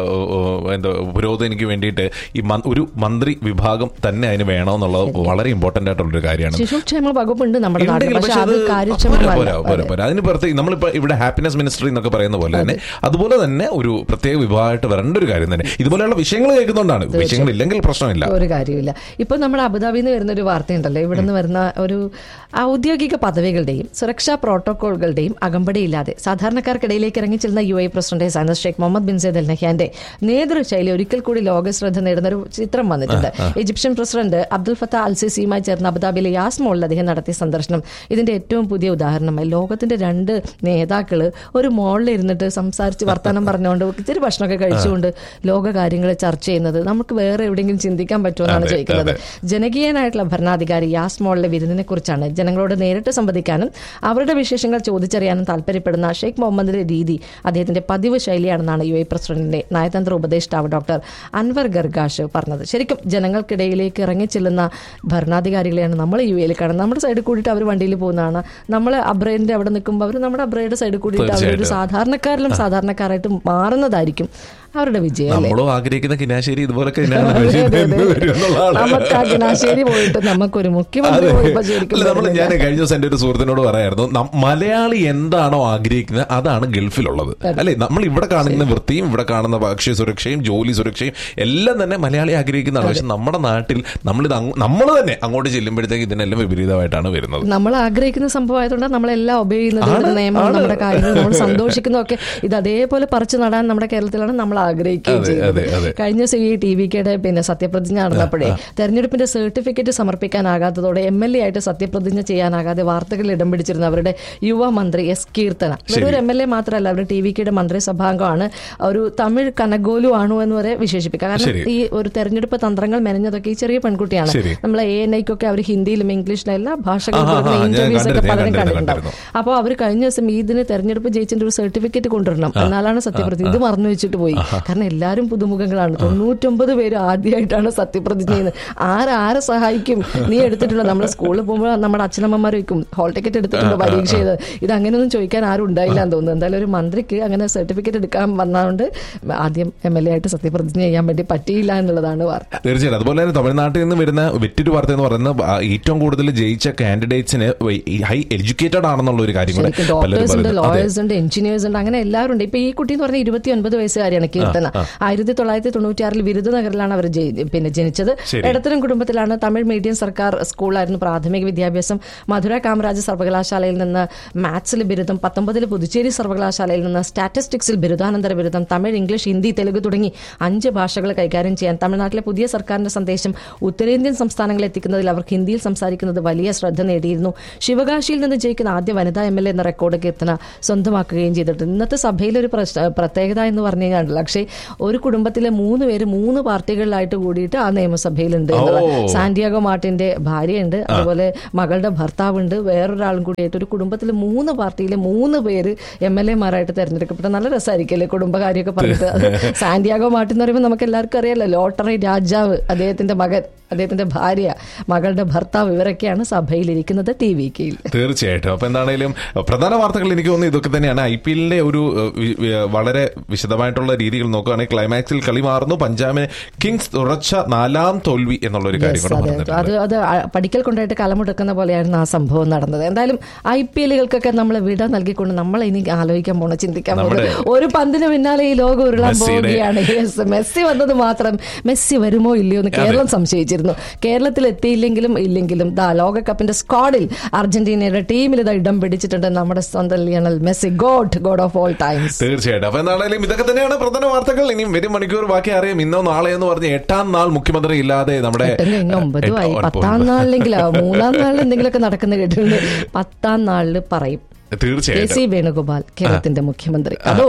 എന്താ പുരോഗതിക്ക് വേണ്ടിയിട്ട് ഈ ഒരു മന്ത്രി വിഭാഗം തന്നെ അതിന് വേണമെന്നുള്ളത് വളരെ ഇമ്പോർട്ടന്റ് ആയിട്ടുള്ളൊരു കാര്യമാണ്. ശിശുക്ഷേമ വകുപ്പുണ്ട് നമ്മുടെ നാട്ടിൽ, പക്ഷേ അത് കാര്യക്ഷമമല്ല. അതിന് പ്രത്യേകം നമ്മളിപ്പോൾ ഇവിടെ ഹാപ്പിനെസ് മിനിസ്ട്രി എന്നൊക്കെ പറയുന്ന പോലെ തന്നെ അതുപോലെ തന്നെ ഒരു പ്രത്യേക വിഭാഗമായിട്ട് വരേണ്ട ഒരു കാര്യം തന്നെ. ഇതുപോലെയുള്ള വിഷയങ്ങൾ കേൾക്കുന്നുണ്ടാണ്. വിഷയങ്ങൾ ഇല്ലെങ്കിൽ പ്രശ്നമില്ല, ഒരു കാര്യമില്ല. ഇപ്പൊ നമ്മുടെ അബുദാബിയിൽ നിന്ന് വരുന്ന ഒരു വാർത്തയുണ്ടല്ലോ, ഇവിടെ നിന്ന് വരുന്ന ഒരു ഔദ്യോഗിക പദവികളുടെയും സുരക്ഷാ പ്രോട്ടോകോളുകളുടെയും അകമ്പടിയില്ലാതെ സാധാരണക്കാർക്കിടയിലേക്ക് ഇറങ്ങിച്ചെല്ലുന്ന UAE president സയനസ് Sheikh Muhammad bin Sayyid അൽ നഹ്യാന്റെ നേതൃശൈലി ഒരിക്കൽ കൂടി ലോകശ്രദ്ധ നേടുന്ന ഒരു ചിത്രം വന്നിട്ടുണ്ട്. ഈജിപ്ഷ്യൻ പ്രസിഡന്റ് അബ്ദുൽ ഫത്താഹ് അൽ സിസിയുമായി ചേർന്ന് അബുദാബിയിലെ യാസ് മോളിൽ അദ്ദേഹം നടത്തിയ സന്ദർശനം ഇതിന്റെ ഏറ്റവും പുതിയ ഉദാഹരണമായി. ലോകത്തിന്റെ 2 നേതാക്കള് ഒരു മോളിൽ ഇരുന്നിട്ട് സംസാരിച്ച് വർത്തമാനം പറഞ്ഞുകൊണ്ട് ഇത്തിരി ഭക്ഷണമൊക്കെ കഴിച്ചുകൊണ്ട് ലോക കാര്യങ്ങൾ ചർച്ച ചെയ്യുന്നത് നമുക്ക് വേറെ എവിടെയെങ്കിലും ചിന്തിക്കാൻ പറ്റുമെന്നാണ് ചോദിക്കുന്നത്. ജനകീയനായിട്ടുള്ള ഭരണാധികാരി യാസ് മോളിലെ വിരുന്നിനെ കുറിച്ചാണ് ജനങ്ങളോട് നേരിട്ട് സംവദിക്കാനും അവരുടെ വിശേഷങ്ങൾ ചോദിച്ചറിയാനും താല്പര്യപ്പെടുന്ന ഷെയ്ഖ് മുഹമ്മദിന്റെ രീതി അദ്ദേഹത്തിന്റെ പതിവ് ശൈലിയാണെന്നാണ് UAE പ്രസിഡന്റിന്റെ നയതന്ത്ര ഉപദേഷ്ടാവ് ഡോക്ടർ അൻവർ ഗർഗാഷ് പറഞ്ഞത്. ശരിക്കും ജനങ്ങൾക്കിടയിലേക്ക് ഇറങ്ങിച്ചെല്ലുന്ന ഭരണാധികാരികളെയാണ് നമ്മൾ UAE കാണുന്നത്. നമ്മുടെ സൈഡിൽ കൂടിയിട്ട് അവർ വണ്ടിയിൽ പോകുന്നതാണ്. നമ്മൾ അബ്രേഡിന്റെ അവിടെ നിൽക്കുമ്പോൾ അവർ നമ്മുടെ അബ്രയുടെ സൈഡിൽ കൂടിയിട്ട് അവരൊരു സാധാരണക്കാരിലും സാധാരണക്കാരായിട്ട് മാറുന്നതായിരിക്കും അവരുടെ വിജയം. നമ്മളും ആഗ്രഹിക്കുന്ന കിനാശ്ശേരി ഇതുപോലൊക്കെ നമുക്ക് ആ കിനാശ്ശേരി പോയിട്ട് നമുക്കൊരു മുഖ്യമന്ത്രി. ഞാൻ കഴിഞ്ഞ ദിവസം എന്റെ ഒരു സുഹൃത്തിനോട് പറയായിരുന്നു, മലയാളി എന്താണോ ആഗ്രഹിക്കുന്നത് അതാണ് ഗൾഫിലുള്ളത്. അല്ലെ, നമ്മൾ ഇവിടെ കാണുന്ന വൃത്തിയും ഇവിടെ കാണുന്ന ഭക്ഷ്യ സുരക്ഷയും ജോലി സുരക്ഷയും എല്ലാം തന്നെ മലയാളി ആഗ്രഹിക്കുന്നതാണ്. പക്ഷെ നമ്മുടെ നാട്ടിൽ നമ്മൾ തന്നെ അങ്ങോട്ട് ചെല്ലുമ്പോഴത്തേക്ക് ഇതിനെല്ലാം വിപരീതമായിട്ടാണ് വരുന്നത്. നമ്മൾ ആഗ്രഹിക്കുന്ന സംഭവമായതുകൊണ്ടാണ് നമ്മളെല്ലാം ഒബേ ചെയ്യുന്നത്, നിയമം, നമ്മുടെ കാര്യങ്ങൾ, നമ്മൾ സന്തോഷിക്കുന്നതൊക്കെ ഇത് അതേപോലെ പറിച്ചു നടാൻ നമ്മുടെ കേരളത്തിലാണ് നമ്മൾ ആഗ്രഹിക്കുകയും ചെയ്യുന്നത്. കഴിഞ്ഞ ദിവസം ഈ TVKയുടെ പിന്നെ സത്യപ്രതിജ്ഞ നടന്നപ്പോഴേ തെരഞ്ഞെടുപ്പിന്റെ സർട്ടിഫിക്കറ്റ് സമർപ്പിക്കാനാകാത്തതോടെ MLA ആയിട്ട് സത്യപ്രതിജ്ഞ ചെയ്യാനാകാതെ വാർത്തകളിൽ ഇടം പിടിച്ചിരുന്ന അവരുടെ യുവ മന്ത്രി S. കീർത്തന. ഒരു MLA മാത്രമല്ല, അവർ TVKയുടെ മന്ത്രിസഭാംഗമാണ്. ഒരു തമിഴ് കനഗോലു ആണോ എന്ന് വരെ വിശേഷിപ്പിക്കാം. കാരണം ഈ ഒരു തെരഞ്ഞെടുപ്പ് തന്ത്രങ്ങൾ മെനഞ്ഞതൊക്കെ ഈ ചെറിയ പെൺകുട്ടിയാണ്. നമ്മളെ ANIക്കൊക്കെ അവർ ഹിന്ദിയിലും ഇംഗ്ലീഷിലും എല്ലാ ഭാഷകളും ഇന്റർവ്യൂസ് ഒക്കെ പലരും കണ്ടിട്ടുണ്ടാവും. അപ്പോൾ അവർ കഴിഞ്ഞ ദിവസം ഇതിന് തെരഞ്ഞെടുപ്പ് ജയിച്ചിട്ട് ഒരു സർട്ടിഫിക്കറ്റ് കൊണ്ടുവരണം, എന്നാലാണ് സത്യപ്രതിജ്ഞ. ഇത് മറന്നു വെച്ചിട്ട് പോയി. കാരണം എല്ലാവരും പുതുമുഖങ്ങളാണ്. 99 പേര് ആദ്യമായിട്ടാണ് സത്യപ്രതിജ്ഞ ചെയ്യുന്നത്. ആരെ സഹായിക്കും? നീ എടുത്തിട്ടുണ്ടോ? നമ്മുടെ സ്കൂളിൽ പോകുമ്പോൾ നമ്മുടെ അച്ഛനമ്മമാർ വയ്ക്കും ഹോൾ ടിക്കറ്റ് എടുത്തിട്ടുണ്ടോ പരീക്ഷ ചെയ്ത്? ഇത് അങ്ങനെയൊന്നും ചോദിക്കാൻ ആരും ഉണ്ടായില്ല എന്ന് തോന്നുന്നു. എന്തായാലും ഒരു മന്ത്രിക്ക് അങ്ങനെ സർട്ടിഫിക്കറ്റ് എടുക്കാൻ വന്നതുകൊണ്ട് ആദ്യം MLA ആയിട്ട് സത്യപ്രതിജ്ഞ ചെയ്യാൻ വേണ്ടി പറ്റിയില്ല എന്നുള്ളതാണ് വാർത്ത. തീർച്ചയായിട്ടും. അതുപോലെ തന്നെ തമിഴ്നാട്ടിൽ നിന്ന് വരുന്ന മറ്റൊരു വാർത്ത എന്ന് പറയുന്നത് ഏറ്റവും കൂടുതൽ ജയിച്ച കാൻഡിഡേറ്റ്സിന് ഹൈ എഡ്യൂക്കേറ്റഡ് ആണെന്നുള്ള ഒരു കാര്യം. ഡോക്ടേഴ്സ് ഉണ്ട്, ലോയേഴ്സ് ഉണ്ട്, എഞ്ചിനീയേഴ്സ് ഉണ്ട്, അങ്ങനെ എല്ലാവരും ഉണ്ട്. ഇപ്പൊ ഈ കുട്ടി എന്ന് പറഞ്ഞാൽ 29 വയസ്സുകാരിയാണ് കീർത്തന. 1996 വിരുദനഗറിലാണ് അവർ പിന്നെ ജനിച്ചത്. ഇടത്തരം കുടുംബത്തിലാണ്. തമിഴ് മീഡിയം സർക്കാർ സ്കൂളായിരുന്നു പ്രാഥമിക വിദ്യാഭ്യാസം. മധുര കാമരാജ് സർവകലാശാലയിൽ നിന്ന് മാത്സിൽ ബിരുദം, 19 പുതുച്ചേരി സർവകലാശാലയിൽ നിന്ന് സ്റ്റാറ്റിസ്റ്റിക്സിൽ ബിരുദാനന്തര ബിരുദം, തമിഴ്, ഇംഗ്ലീഷ്, ഹിന്ദി, തെലുങ്ക് തുടങ്ങി 5 ഭാഷകൾ കൈകാര്യം ചെയ്യാൻ തമിഴ്നാട്ടിലെ പുതിയ സർക്കാരിന്റെ സന്ദേശം ഉത്തരേന്ത്യൻ സംസ്ഥാനങ്ങളിൽ എത്തിക്കുന്നതിൽ അവർക്ക് ഹിന്ദിയിൽ സംസാരിക്കുന്നത് വലിയ ശ്രദ്ധ നേടിയിരുന്നു. ശിവകാശിയിൽ നിന്ന് ജയിക്കുന്ന ആദ്യ വനിതാ MLA എന്ന റെക്കോർഡ് കീർത്തന സ്വന്തമാക്കുകയും ചെയ്തിട്ടുണ്ട്. ഇന്നത്തെ സഭയിലൊരു പ്രത്യേകത എന്ന് പറഞ്ഞു കഴിഞ്ഞാൽ പക്ഷേ ഒരു കുടുംബത്തിലെ 3 പേര് 3 പാർട്ടികളിലായിട്ട് കൂടിയിട്ട് ആ നിയമസഭയിലുണ്ട്. സാന്റിയാഗോ മാർട്ടിന്റെ ഭാര്യയുണ്ട്, അതുപോലെ മകളുടെ ഭർത്താവുണ്ട്, വേറൊരാളും കൂടിയായിട്ട് ഒരു കുടുംബത്തിലെ 3 പാർട്ടിയിലെ 3 പേര് MLA മാരായിട്ട് തെരഞ്ഞെടുക്കപ്പെട്ട. നല്ല രസമായിരിക്കല്ലേ കുടുംബകാര്യമൊക്കെ പറഞ്ഞിട്ട്. സാന്റിയാഗോ മാർട്ടിൻ എന്ന് പറയുമ്പോൾ നമുക്ക് എല്ലാവർക്കും അറിയാലോ, ലോട്ടറി രാജാവ്, അദ്ദേഹത്തിന്റെ മകൻ, അദ്ദേഹത്തിന്റെ ഭാര്യ, മകളുടെ ഭർത്താവ്, ഇവരൊക്കെയാണ് സഭയിലിരിക്കുന്നത് TVKയിൽ. തീർച്ചയായിട്ടും. അപ്പൊ എന്താണെങ്കിലും പ്രധാന വാർത്തകൾ എനിക്ക് തോന്നുന്നു ഇതൊക്കെ തന്നെയാണ്. IPLന്റെ ഒരു വളരെ വിശദമായിട്ടുള്ള രീതികൾ നോക്കുകയാണെങ്കിൽ ക്ലൈമാക്സിൽ കളി മാറുന്നു. പഞ്ചാബിന് കിങ്സ് ഉറച്ച 4ാം തോൽവി എന്നുള്ള ഒരു കാര്യം അത് പഠിക്കൽ കൊണ്ടായിട്ട് കലമുടക്കുന്ന പോലെയായിരുന്നു ആ സംഭവം നടന്നത്. എന്തായാലും IPLകൾക്കൊക്കെ നമ്മൾ വിട നൽകിക്കൊണ്ട് നമ്മൾ ഇനി ആലോചിക്കാൻ പോണോ, ചിന്തിക്കാൻ പോകുന്നത് ഒരു പന്തിന് പിന്നാലെ ഈ ലോകം ഉരുളാൻ പോവുകയാണ്. മെസ്സി വന്നത് മാത്രം, മെസ്സി വരുമോ ഇല്ലയോ എന്ന് കേരളം സംശയിച്ചിരുന്നു. കേരളത്തിൽ എത്തിയില്ലെങ്കിലും ലോകകപ്പിന്റെ സ്ക്വാഡിൽ അർജന്റീനയുടെ ടീമിൽ ഇടം പിടിച്ചിട്ടുണ്ട് നമ്മുടെ സ്വന്തം Lionel Messi, God of all times. തീർച്ചയായിട്ടും. അപ്പൊ എന്താണെങ്കിലും ഇതൊക്കെ തന്നെയാണ് പ്രധാന വാർത്തകൾ. ഇനിയും വരും മണിക്കൂർ ബാക്കി അറിയാം. ഇന്നോ നാളെ എന്ന് പറഞ്ഞ് 8ാം നാൾ മുഖ്യമന്ത്രി ഇല്ലാതെ നമ്മുടെ 9 ആയി, 10ാം നാളിലെങ്കിലും 3ാം നാളിൽ എന്തെങ്കിലുമൊക്കെ നടക്കുന്ന കേട്ടിട്ടുണ്ട്. 10ാം നാളിൽ പറയും. തീർച്ചയായിട്ടും. കെ.സി. വേണുഗോപാൽ കേരളത്തിന്റെ മുഖ്യമന്ത്രി. അതോ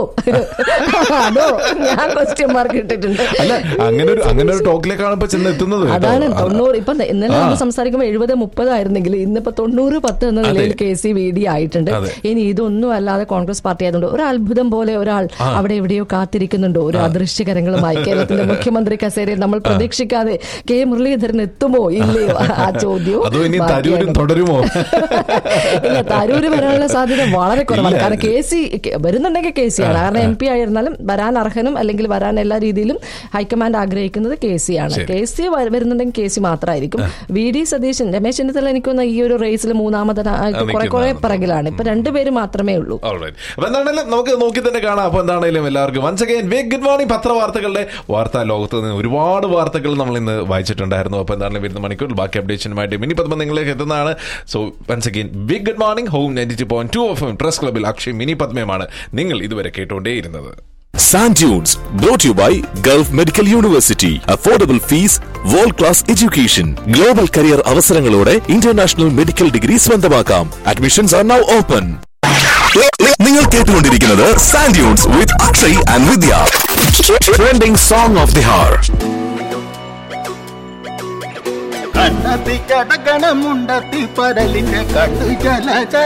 ഞാൻ ക്വസ്റ്റ്യൻ മാർക്ക് ഇട്ടിട്ടുണ്ട്. അല്ല, അങ്ങനെ ഒരു ടോക്കിലേക്കാണ് ഇപ്പൊ ചെന്ന് എത്തുന്നത്. അതാണ് 90. ഇപ്പൊ ഇന്നലെ നമ്മൾ സംസാരിക്കുമ്പോൾ 70-30 ആയിരുന്നെങ്കിൽ ഇന്നിപ്പോ 90-10 എന്ന നിലയിൽ കെ.സി. വേദി ആയിട്ടുണ്ട്. ഇനി ഇതൊന്നും അല്ലാതെ കോൺഗ്രസ് പാർട്ടി ആയതുകൊണ്ട് ഒരു അത്ഭുതം പോലെ ഒരാൾ അവിടെ എവിടെയോ കാത്തിരിക്കുന്നുണ്ടോ ഒരു അദൃശ്യകരങ്ങളുമായി കേരളത്തിന്റെ മുഖ്യമന്ത്രി കസേരയിൽ. നമ്മൾ പ്രതീക്ഷിക്കാതെ കെ. മുരളീധരൻ എത്തുമോ ഇല്ലയോ ആ ചോദ്യവും തുടരുമോ? ഇല്ല, തരൂര് വരാനുള്ള സാധ്യത വളരെ കുറവാണ്. കാരണം കെ.സി. വരുന്നുണ്ടെങ്കിൽ കെ.സി. ആണ്. കാരണം MP ആയിരുന്നാലും വരാൻ അർഹനും അല്ലെങ്കിൽ വരാൻ എല്ലാ രീതിയിലും ഹൈക്കമാൻഡ് ആഗ്രഹിക്കുന്നത് കെ.സി. ആണ്. കെ.സി. വരുന്നുണ്ടെങ്കിൽ കെ.സി. മാത്രമായിരിക്കും. VD സതീശൻ, രമേശ് ചെന്നിത്തല എനിക്കൊന്ന് ഈ ഒരു റേസിൽ മൂന്നാമതായിട്ട് കുറെ പിറകിലാണ്. ഇപ്പൊ 2 പേര് മാത്രമേ ഉള്ളൂ. എന്താണെങ്കിലും നമുക്ക് നോക്കി തന്നെ കാണാം. അപ്പൊ എന്താണെങ്കിലും എല്ലാവർക്കും വൺസ് അഗൈൻ ഗുഡ് മോർണിംഗ്. പത്രവാർത്തകളുടെ വാർത്താ ലോകത്ത് നിന്ന് ഒരുപാട് വാർത്തകൾ നമ്മൾ ഇന്ന് വായിച്ചിട്ടുണ്ടായിരുന്നു. അപ്പൊ എന്താണെങ്കിലും വരുന്ന മണിക്കൂറിൽ ബാക്കി അപ്ഡേഷനുമായിട്ട് മിനി പത്മ നിങ്ങളിലേക്ക് എത്തുന്നതാണ്. So once again good morning. Home 92.2 FM press ക്ലബിൽ അക്ഷയ് മിനി പത്മയുമാണ് നിങ്ങൾ ഇതുവരെ കേട്ടുകൊണ്ടേയിരുന്നത്. Sand Dunes brought to you by Gulf Medical University. Affordable fees, world class education, global career അവസരങ്ങളോടെ international medical degree സ്വന്തമാക്കാം. Admissions are now open. നിങ്ങൾ കേട്ടുകൊണ്ടിരിക്കുന്നത് Sand Dunes with Akshay and Vidya. Trending song of the hour. കണ്ണത്തി കടകണമുണ്ടത്തി പരലിന്റെ കണ്ടു ജല